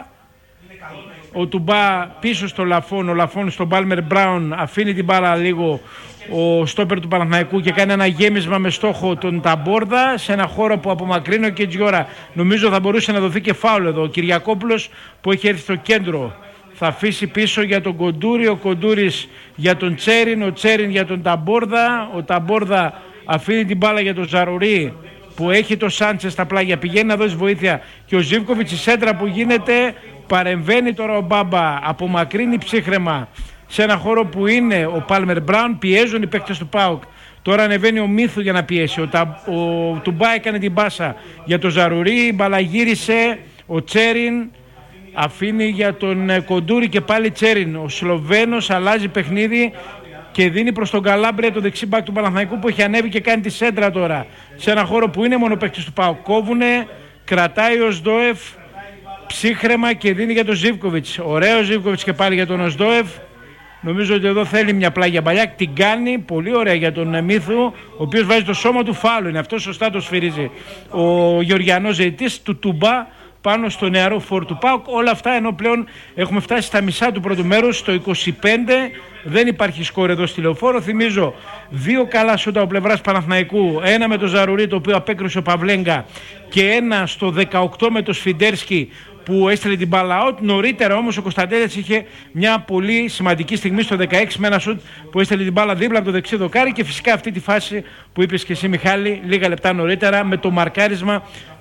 Ο Τουμπά πίσω στο Λαφόν, ο Λαφόν στον Πάλμερ Μπράουν, αφήνει την μπάλα λίγο ο στόπερ του Παναθηναϊκού και κάνει ένα γέμισμα με στόχο τον Ταμπόρδα σε ένα χώρο που απομακρύνει ο Κετζιόρα. Νομίζω θα μπορούσε να δοθεί και φάουλ εδώ. Ο Κυριακόπουλος που έχει έρθει στο κέντρο θα αφήσει πίσω για τον Κοντούρη, ο Κοντούρης για τον Τσέριν, ο Τσέριν για τον Ταμπόρδα, ο Ταμπόρδα αφήνει την μπάλα για τον Ζαρουρί που έχει το Σάντσες στα πλάγια, πηγαίνει να δώσει βοήθεια και ο Ζίβκοβιτς, η σέντρα που γίνεται, παρεμβαίνει τώρα ο Μπάμπα, απομακρύνει ψύχρεμα σε ένα χώρο που είναι ο Πάλμερ Μπράουν, πιέζουν οι παίκτες του ΠΑΟΚ. Τώρα ανεβαίνει ο Μύθου για να πιέσει, ο Τουμπά έκανε την πάσα για τον Ζαρουρί, μπαλαγύρισε ο Τσέριν, αφήνει για τον Κοντούρη και πάλι Τσέριν. Ο Σλοβαίνος αλλάζει παιχνίδι και δίνει προς τον Καλάμπρια, το δεξί μπακ του Παναθηναϊκού που έχει ανέβει και κάνει τη σέντρα τώρα σε ένα χώρο που είναι μόνο παίκτης του ΠΑΟΚ. Κόβουνε, κρατάει ο Σντόεφ ψύχρεμα και δίνει για τον Ζίβκοβιτς. Ωραίο Ζίβκοβιτς και πάλι για τον Σντόεφ. Νομίζω ότι εδώ θέλει μια πλάγια παλιά. Την κάνει πολύ ωραία για τον Μύθου, ο οποίος βάζει το σώμα του φάουλου. Είναι αυτό, σωστά το σφυρίζει ο Γεωργιανός ζητητής του Τουμπά πάνω στο νεαρό φόρ του ΠΑΟΚ. Όλα αυτά ενώ πλέον έχουμε φτάσει στα μισά του πρώτου μέρους, στο 25. Δεν υπάρχει σκόρ εδώ στη Λεωφόρο. Θυμίζω δύο καλά σούτα από πλευράς Παναθηναϊκού. Ένα με το Ζαρουρί, το οποίο απέκρουσε ο Παυλέγκα, και ένα στο 18 με το Σφιντέρσκι που έστειλε την μπάλα out. Νωρίτερα όμως ο Κωνσταντέλιας είχε μια πολύ σημαντική στιγμή στο 16 με ένα σουτ που έστειλε την μπάλα δίπλα από το δεξί δοκάρι, και φυσικά αυτή τη φάση που είπες και εσύ, Μιχάλη, λίγα λεπτά νωρίτερα με το μαρκάρισμα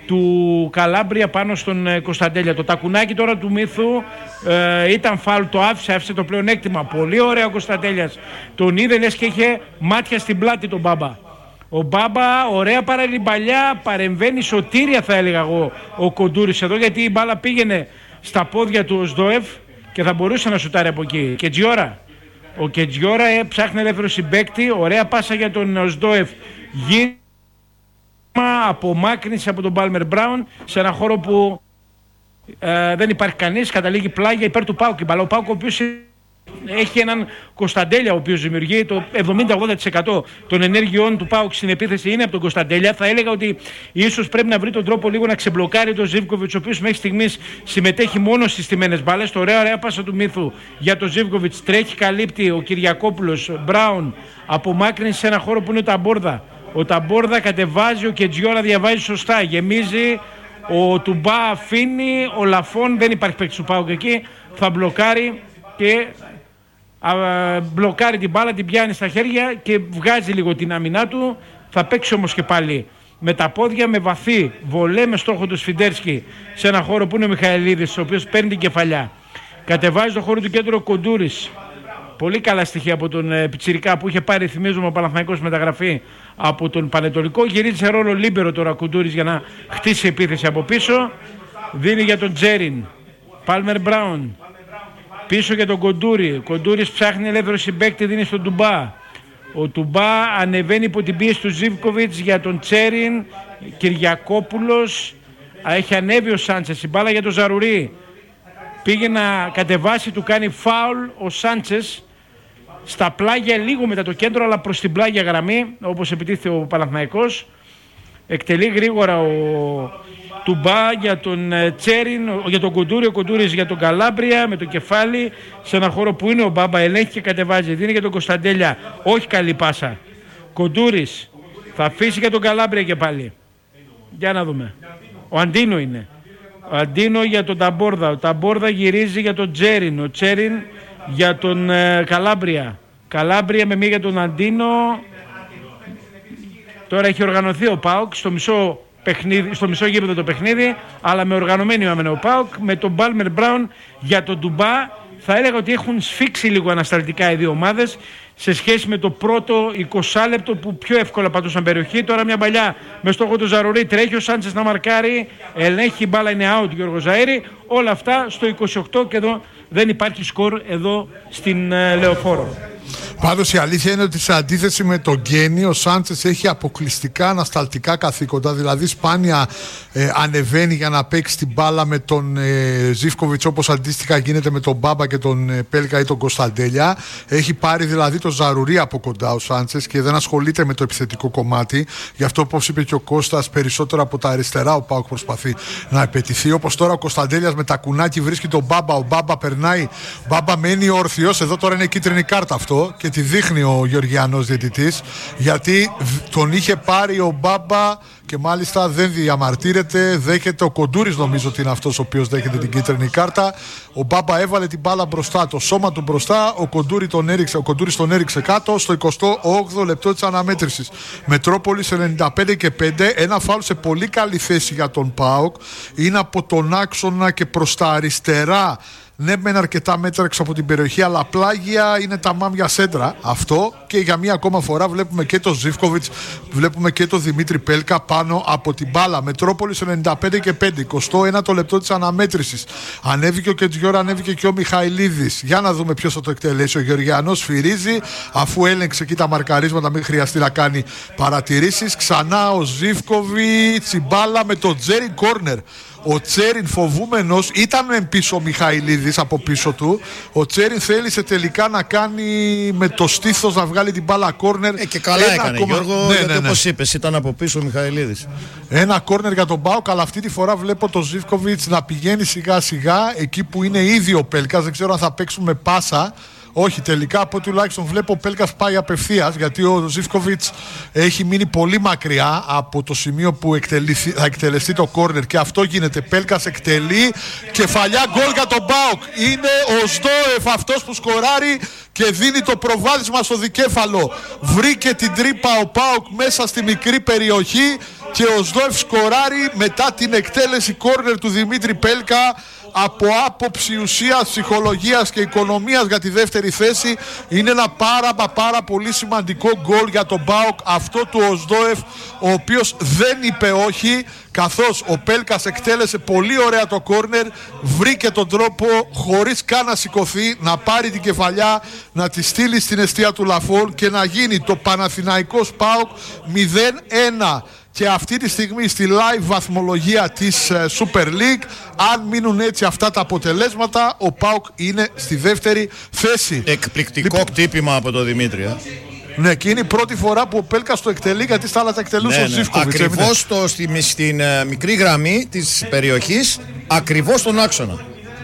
του Καλάμπρια πάνω στον Κωνσταντέλια. Το τακουνάκι τώρα του Μύθου ήταν φάουλ, το άφησε το πλεονέκτημα. Πολύ ωραία ο Κωνσταντέλιας. Τον είδε λες και είχε μάτια στην πλάτη τον Μπάμπα. Ο Μπάμπα, ωραία παραλυμπαλιά, παρεμβαίνει σωτήρια θα έλεγα εγώ ο Κοντούρης εδώ, γιατί η μπάλα πήγαινε στα πόδια του Οσδόεφ και θα μπορούσε να σουτάρει από εκεί. Κετζιόρα. Ο Κετζιόρα ψάχνει ελεύθερο συμπαίκτη, ωραία πάσα για τον Οσδόεφ. Απομάκρυνση από τον Πάλμερ Μπράουν σε ένα χώρο που δεν υπάρχει κανείς, καταλήγει πλάγια υπέρ του ΠΑΟΚ. Ο ΠΑΟΚ ο οποίος έχει έναν Κωνσταντέλια ο οποίος δημιουργεί το 70-80% των ενέργειών του ΠΑΟΚ στην επίθεση είναι από τον Κωνσταντέλια. Θα έλεγα ότι ίσως πρέπει να βρει τον τρόπο λίγο να ξεμπλοκάρει τον Ζίβκοβιτς, ο οποίος μέχρι στιγμής συμμετέχει μόνο στις στιμένες μπάλες. Το ωραία πάσα του Μύθου για τον Ζίβκοβιτς, τρέχει, καλύπτει ο Κυριακόπουλος, Μπράουν, απομάκρυνση σε ένα χώρο που είναι ο Ταμπόρδα. Ο Ταμπόρδα κατεβάζει, ο Κετζιόρα διαβάζει σωστά, γεμίζει, ο Τουμπά αφήνει, ο Λαφών, δεν υπάρχει παίκτης του ΠΑΟΚ εκεί, θα μπλοκάρει και μπλοκάρει την μπάλα, την πιάνει στα χέρια και βγάζει λίγο την άμυνά του. Θα παίξει όμως και πάλι με τα πόδια, με βαθύ βολέ, με στόχο του Σφιντέρσκι σε ένα χώρο που είναι ο Μιχαηλίδης, ο οποίος παίρνει την κεφαλιά. Κατεβάζει το χώρο του κέντρου ο Κοντούρης. Πολύ καλά στοιχεία από τον Πιτσιρικά που είχε πάρει, θυμίζουμε, ο Παναθηναϊκός μεταγραφή από τον Πανετολικό. Γυρίζει σε ρόλο λίμπερο τώρα ο Κοντούρης για να χτίσει επίθεση από πίσω. Δίνει για τον Τζέριν. Πάλμερ Μπράουν. Πίσω για τον Κοντούρη. Ο Κοντούρης ψάχνει ελεύθερο συμπαίκτη, δίνει στον Τουμπά. Ο Τουμπά ανεβαίνει υπό την πίεση του Ζίβκοβιτς για τον Τσέριν. Κυριακόπουλος. Έχει ανέβει ο Σάντσες. Η μπάλα για τον Ζαρουρί. Πήγε να κατεβάσει, του κάνει φάουλ ο Σάντσες στα πλάγια, λίγο μετά το κέντρο, αλλά προς την πλάγια γραμμή, όπως επιτίθεται ο Παναθηναϊκός. Εκτελεί γρήγορα ο Τουμπά για τον Τσέριν, για τον Κοντούρη, ο Κοντούρης για τον Καλάμπρια με το κεφάλι σε ένα χώρο που είναι ο Μπάμπα, ελέγχει και κατεβάζει, δίνει για τον Κωνσταντέλια, όχι καλή πάσα. Κοντούρης θα αφήσει για τον Καλάμπρια και πάλι. Για να δούμε. Ο Αντίνο είναι. Ο Αντίνο για τον Ταμπόρδα. Ο Ταμπόρδα γυρίζει για τον Τσέριν. Ο Τσέριν για τον Καλάμπρια. Καλάμπρια με μία για τον Αντίνο. Τώρα έχει οργανωθεί ο ΠΑΟΚ στο μισό γήπεδο το παιχνίδι, αλλά με οργανωμένη άμυνα ο ΠΑΟΚ, με τον Πάλμερ Μπράουν για τον Τουμπά. Θα έλεγα ότι έχουν σφίξει λίγο ανασταλτικά οι δύο ομάδες σε σχέση με το πρώτο 20 λεπτό που πιο εύκολα πατούσαν περιοχή. Τώρα μια παλιά με στόχο του Ζαρουρί, τρέχει ο Σάντσες να μαρκάρει, ελέγχει, η μπάλα είναι out, Γιώργο Ζαΐρη. Όλα αυτά στο 28 και εδώ δεν υπάρχει σκορ εδώ στην Λεωφόρο. Πάντως η αλήθεια είναι ότι σε αντίθεση με τον Γκένι, ο Σάντσες έχει αποκλειστικά ανασταλτικά καθήκοντα. Δηλαδή σπάνια ανεβαίνει για να παίξει την μπάλα με τον Ζίβκοβιτς, όπως αντίστοιχα γίνεται με τον Μπάμπα και τον Πέλκα ή τον Κωνσταντέλια. Έχει πάρει δηλαδή το Ζαρουρί από κοντά ο Σάντσες και δεν ασχολείται με το επιθετικό κομμάτι. Γι' αυτό, όπως είπε και ο Κώστας, περισσότερο από τα αριστερά ο ΠΑΟΚ προσπαθεί να επετηθεί. Όπως τώρα ο Κωνσταντέλιας με τα κουνάκι βρίσκει τον Μπάμπα. Ο Μπάμπα περνάει, ο Μπάμπα μένει όρθιος. Εδώ τώρα είναι κίτρινη κάρτα αυτό και τη δείχνει ο Γεωργιανός διαιτητής, γιατί τον είχε πάρει ο Μπάμπα και μάλιστα δεν διαμαρτύρεται, δέχεται. Ο Κοντούρης νομίζω ότι είναι αυτός ο οποίος δέχεται την κίτρινη κάρτα. Ο Μπάμπα έβαλε την μπάλα μπροστά, το σώμα του μπροστά, ο Κοντούρης τον έριξε κάτω στο 28ο λεπτό της αναμέτρησης. Μετρόπολης 95 και 5, ένα φάουλ σε πολύ καλή θέση για τον ΠΑΟΚ, είναι από τον άξονα και προς τα αριστερά. Ναι, μεν αρκετά μέτρα έξω από την περιοχή, αλλά πλάγια είναι τα μάμια σέντρα. Αυτό, και για μία ακόμα φορά βλέπουμε και τον Ζίβκοβιτς, βλέπουμε και τον Δημήτρη Πέλκα πάνω από την μπάλα. Μετρόπολης 95 και 5, 21ο λεπτό της αναμέτρησης. Ανέβηκε ο Κετζιόρα, ανέβηκε και ο Μιχαηλίδης. Για να δούμε ποιος θα το εκτελέσει. Ο Γεωργιανός σφυρίζει, αφού έλεγξε εκεί τα μαρκαρίσματα, μην χρειαστεί να κάνει παρατηρήσεις. Ξανά ο Ζίβκοβιτς, η μπάλα με τον Τζέριν, κόρνερ. Ο Τσέριν φοβούμενος, ήταν πίσω ο Μιχαηλίδης από πίσω του. Ο Τσέριν θέλησε τελικά να κάνει με το στήθος να βγάλει την μπάλα κόρνερ. Και καλά έκανε Γιώργο, γιατί όπως είπες ήταν από πίσω ο Μιχαηλίδης. Ένα κόρνερ για τον ΠΑΟΚ, αλλά αυτή τη φορά βλέπω τον Ζίβκοβιτς να πηγαίνει σιγά σιγά εκεί που είναι ήδη ο Πέλκας. Δεν ξέρω αν θα παίξουμε πάσα. Όχι, τελικά από τουλάχιστον βλέπω ο Πέλκας πάει απευθείας, γιατί ο Ζίβκοβιτς έχει μείνει πολύ μακριά από το σημείο που θα εκτελεστεί το κόρνερ, και αυτό γίνεται. Πέλκας εκτελεί, κεφαλιά, γκολ για τον ΠΑΟΚ. Είναι ο Σδόεφ αυτός που σκοράρει και δίνει το προβάδισμα στο δικέφαλο. Βρήκε την τρύπα ο ΠΑΟΚ μέσα στη μικρή περιοχή και ο ΣΔΟΕΦ σκοράρει μετά την εκτέλεση κόρνερ του Δημήτρη Πέλκα από άποψη ουσίας, ψυχολογίας και οικονομίας για τη δεύτερη θέση. Είναι ένα πάρα πολύ σημαντικό γκολ για τον ΠΑΟΚ αυτό του ΟΣΔΟΕΦ, ο οποίος δεν είπε όχι, καθώς ο Πέλκας εκτέλεσε πολύ ωραία το κόρνερ, βρήκε τον τρόπο χωρίς καν να σηκωθεί, να πάρει την κεφαλιά, να τη στείλει στην εστία του Λαφών και να γίνει το Παναθηναϊκός ΠΑΟΚ 0-1. Και αυτή τη στιγμή στη live βαθμολογία της Super League, αν μείνουν έτσι αυτά τα αποτελέσματα, ο ΠΑΟΚ είναι στη δεύτερη θέση. Εκπληκτικό κτύπημα από τον Δημήτρη. Ναι, και είναι η πρώτη φορά που ο Πέλκας το εκτελεί, γιατί στα άλλα τα εκτελούσε ο Ζίβκοβιτς. Ακριβώς στην μικρή γραμμή της περιοχής, ακριβώς στον άξονα.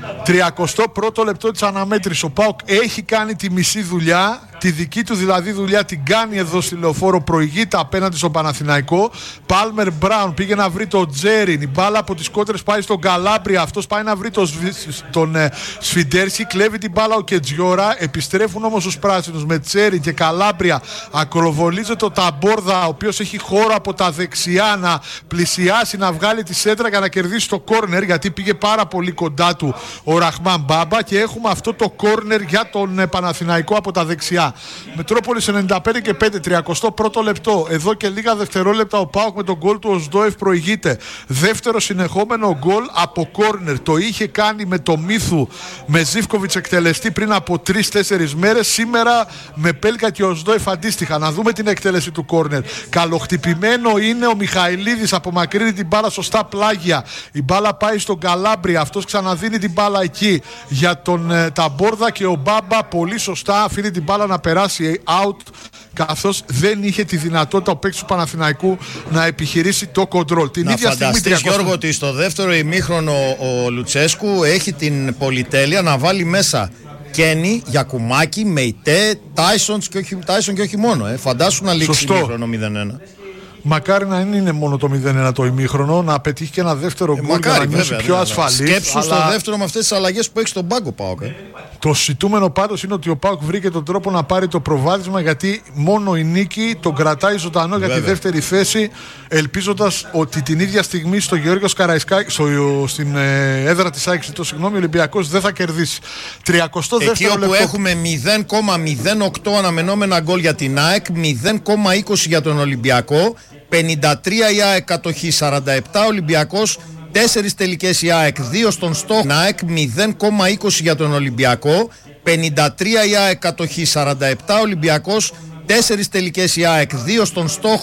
31ο λεπτό της αναμέτρησης. Ο ΠΑΟΚ έχει κάνει τη μισή δουλειά. Τη δική του δηλαδή δουλειά την κάνει εδώ στη Λεωφόρο, προηγείται απέναντι στον Παναθηναϊκό. Πάλμερ Μπράουν πήγε να βρει τον Τζέριν. Η μπάλα από τις κόντρες πάει στον Καλάμπρια. Αυτός πάει να βρει τον Σφιντέρσκι. Κλέβει την μπάλα ο Κετζιόρα. Επιστρέφουν όμως τους πράσινους με Τζέριν και Καλάμπρια. Ακροβολίζεται ο Ταμπόρδα, ο οποίος έχει χώρο από τα δεξιά να πλησιάσει, να βγάλει τη σέντρα για να κερδίσει το κόρνερ, γιατί πήγε πάρα πολύ κοντά του ο Ραχμάν Μπάμπα. Και έχουμε αυτό το κόρνερ για τον Παναθηναϊκό από τα δεξιά. Μετρόπολης 95 και 5, 31ο λεπτό. Εδώ και λίγα δευτερόλεπτα ο ΠΑΟΚ με τον γκολ του ΟΣΔΟΕΦ προηγείται. Δεύτερο συνεχόμενο γκολ από κόρνερ. Το είχε κάνει με το Μύθου, με Ζίβκοβιτς εκτελεστή πριν από 3-4 μέρες. Σήμερα με Πέλκα και ΟΣΔΟΕΦ αντίστοιχα. Να δούμε την εκτέλεση του κόρνερ. Καλοχτυπημένο είναι ο Μιχαηλίδης, απομακρύνει την μπάλα σωστά πλάγια. Η μπάλα πάει στον Καλάμπρια. Αυτός ξαναδίνει την μπάλα εκεί για τον Ταμπόρδα και ο Μπάμπα πολύ σωστά αφήνει την μπάλα να περάσει out, καθώς δεν είχε τη δυνατότητα ο παίκτης του Παναθηναϊκού να επιχειρήσει το κοντρόλ. Την ίδια στιγμή, Γιώργο, ότι στο δεύτερο ημίχρονο ο Λουτσέσκου έχει την πολυτέλεια να βάλει μέσα Κένι, Γιακουμάκη, Μεϊτέ, Τάισον και όχι μόνο. Φαντάσου να λήξει ημίχρονο 0-1. Μακάρι να είναι μόνο το 0-1 το ημίχρονο, να πετύχει και ένα δεύτερο γκολ για να νιώσει πιο ασφαλής. Σκέψου στο δεύτερο με αυτές τις αλλαγές που έχει στον πάγκο ΠΑΟΚ. Το ζητούμενο πάντως είναι ότι ο ΠΑΟΚ βρήκε τον τρόπο να πάρει το προβάδισμα, γιατί μόνο η νίκη τον κρατάει ζωντανό για τη δεύτερη θέση, ελπίζοντας ότι την ίδια στιγμή στο Γεώργιος Καραϊσκάκη, στην έδρα της ΑΕΚ, ο Ολυμπιακός δεν θα κερδίσει. 32ο εκεί όπου λεπτό. έχουμε 0,08 αναμενόμενα γκολ για την ΑΕΚ, 0,20 για τον Ολυμπιακό, 53 η ΑΕΚ κατοχή, 47 Ολυμπιακός, 4 τελικές η ΑΕΚ, 2 στον στόχο. ΑΕΚ 0,20 για τον Ολυμπιακό, 53 η ΑΕΚ κατοχή, 47 Ολυμπιακός, 4 τελικές η ΑΕΚ, 2 στον στόχο.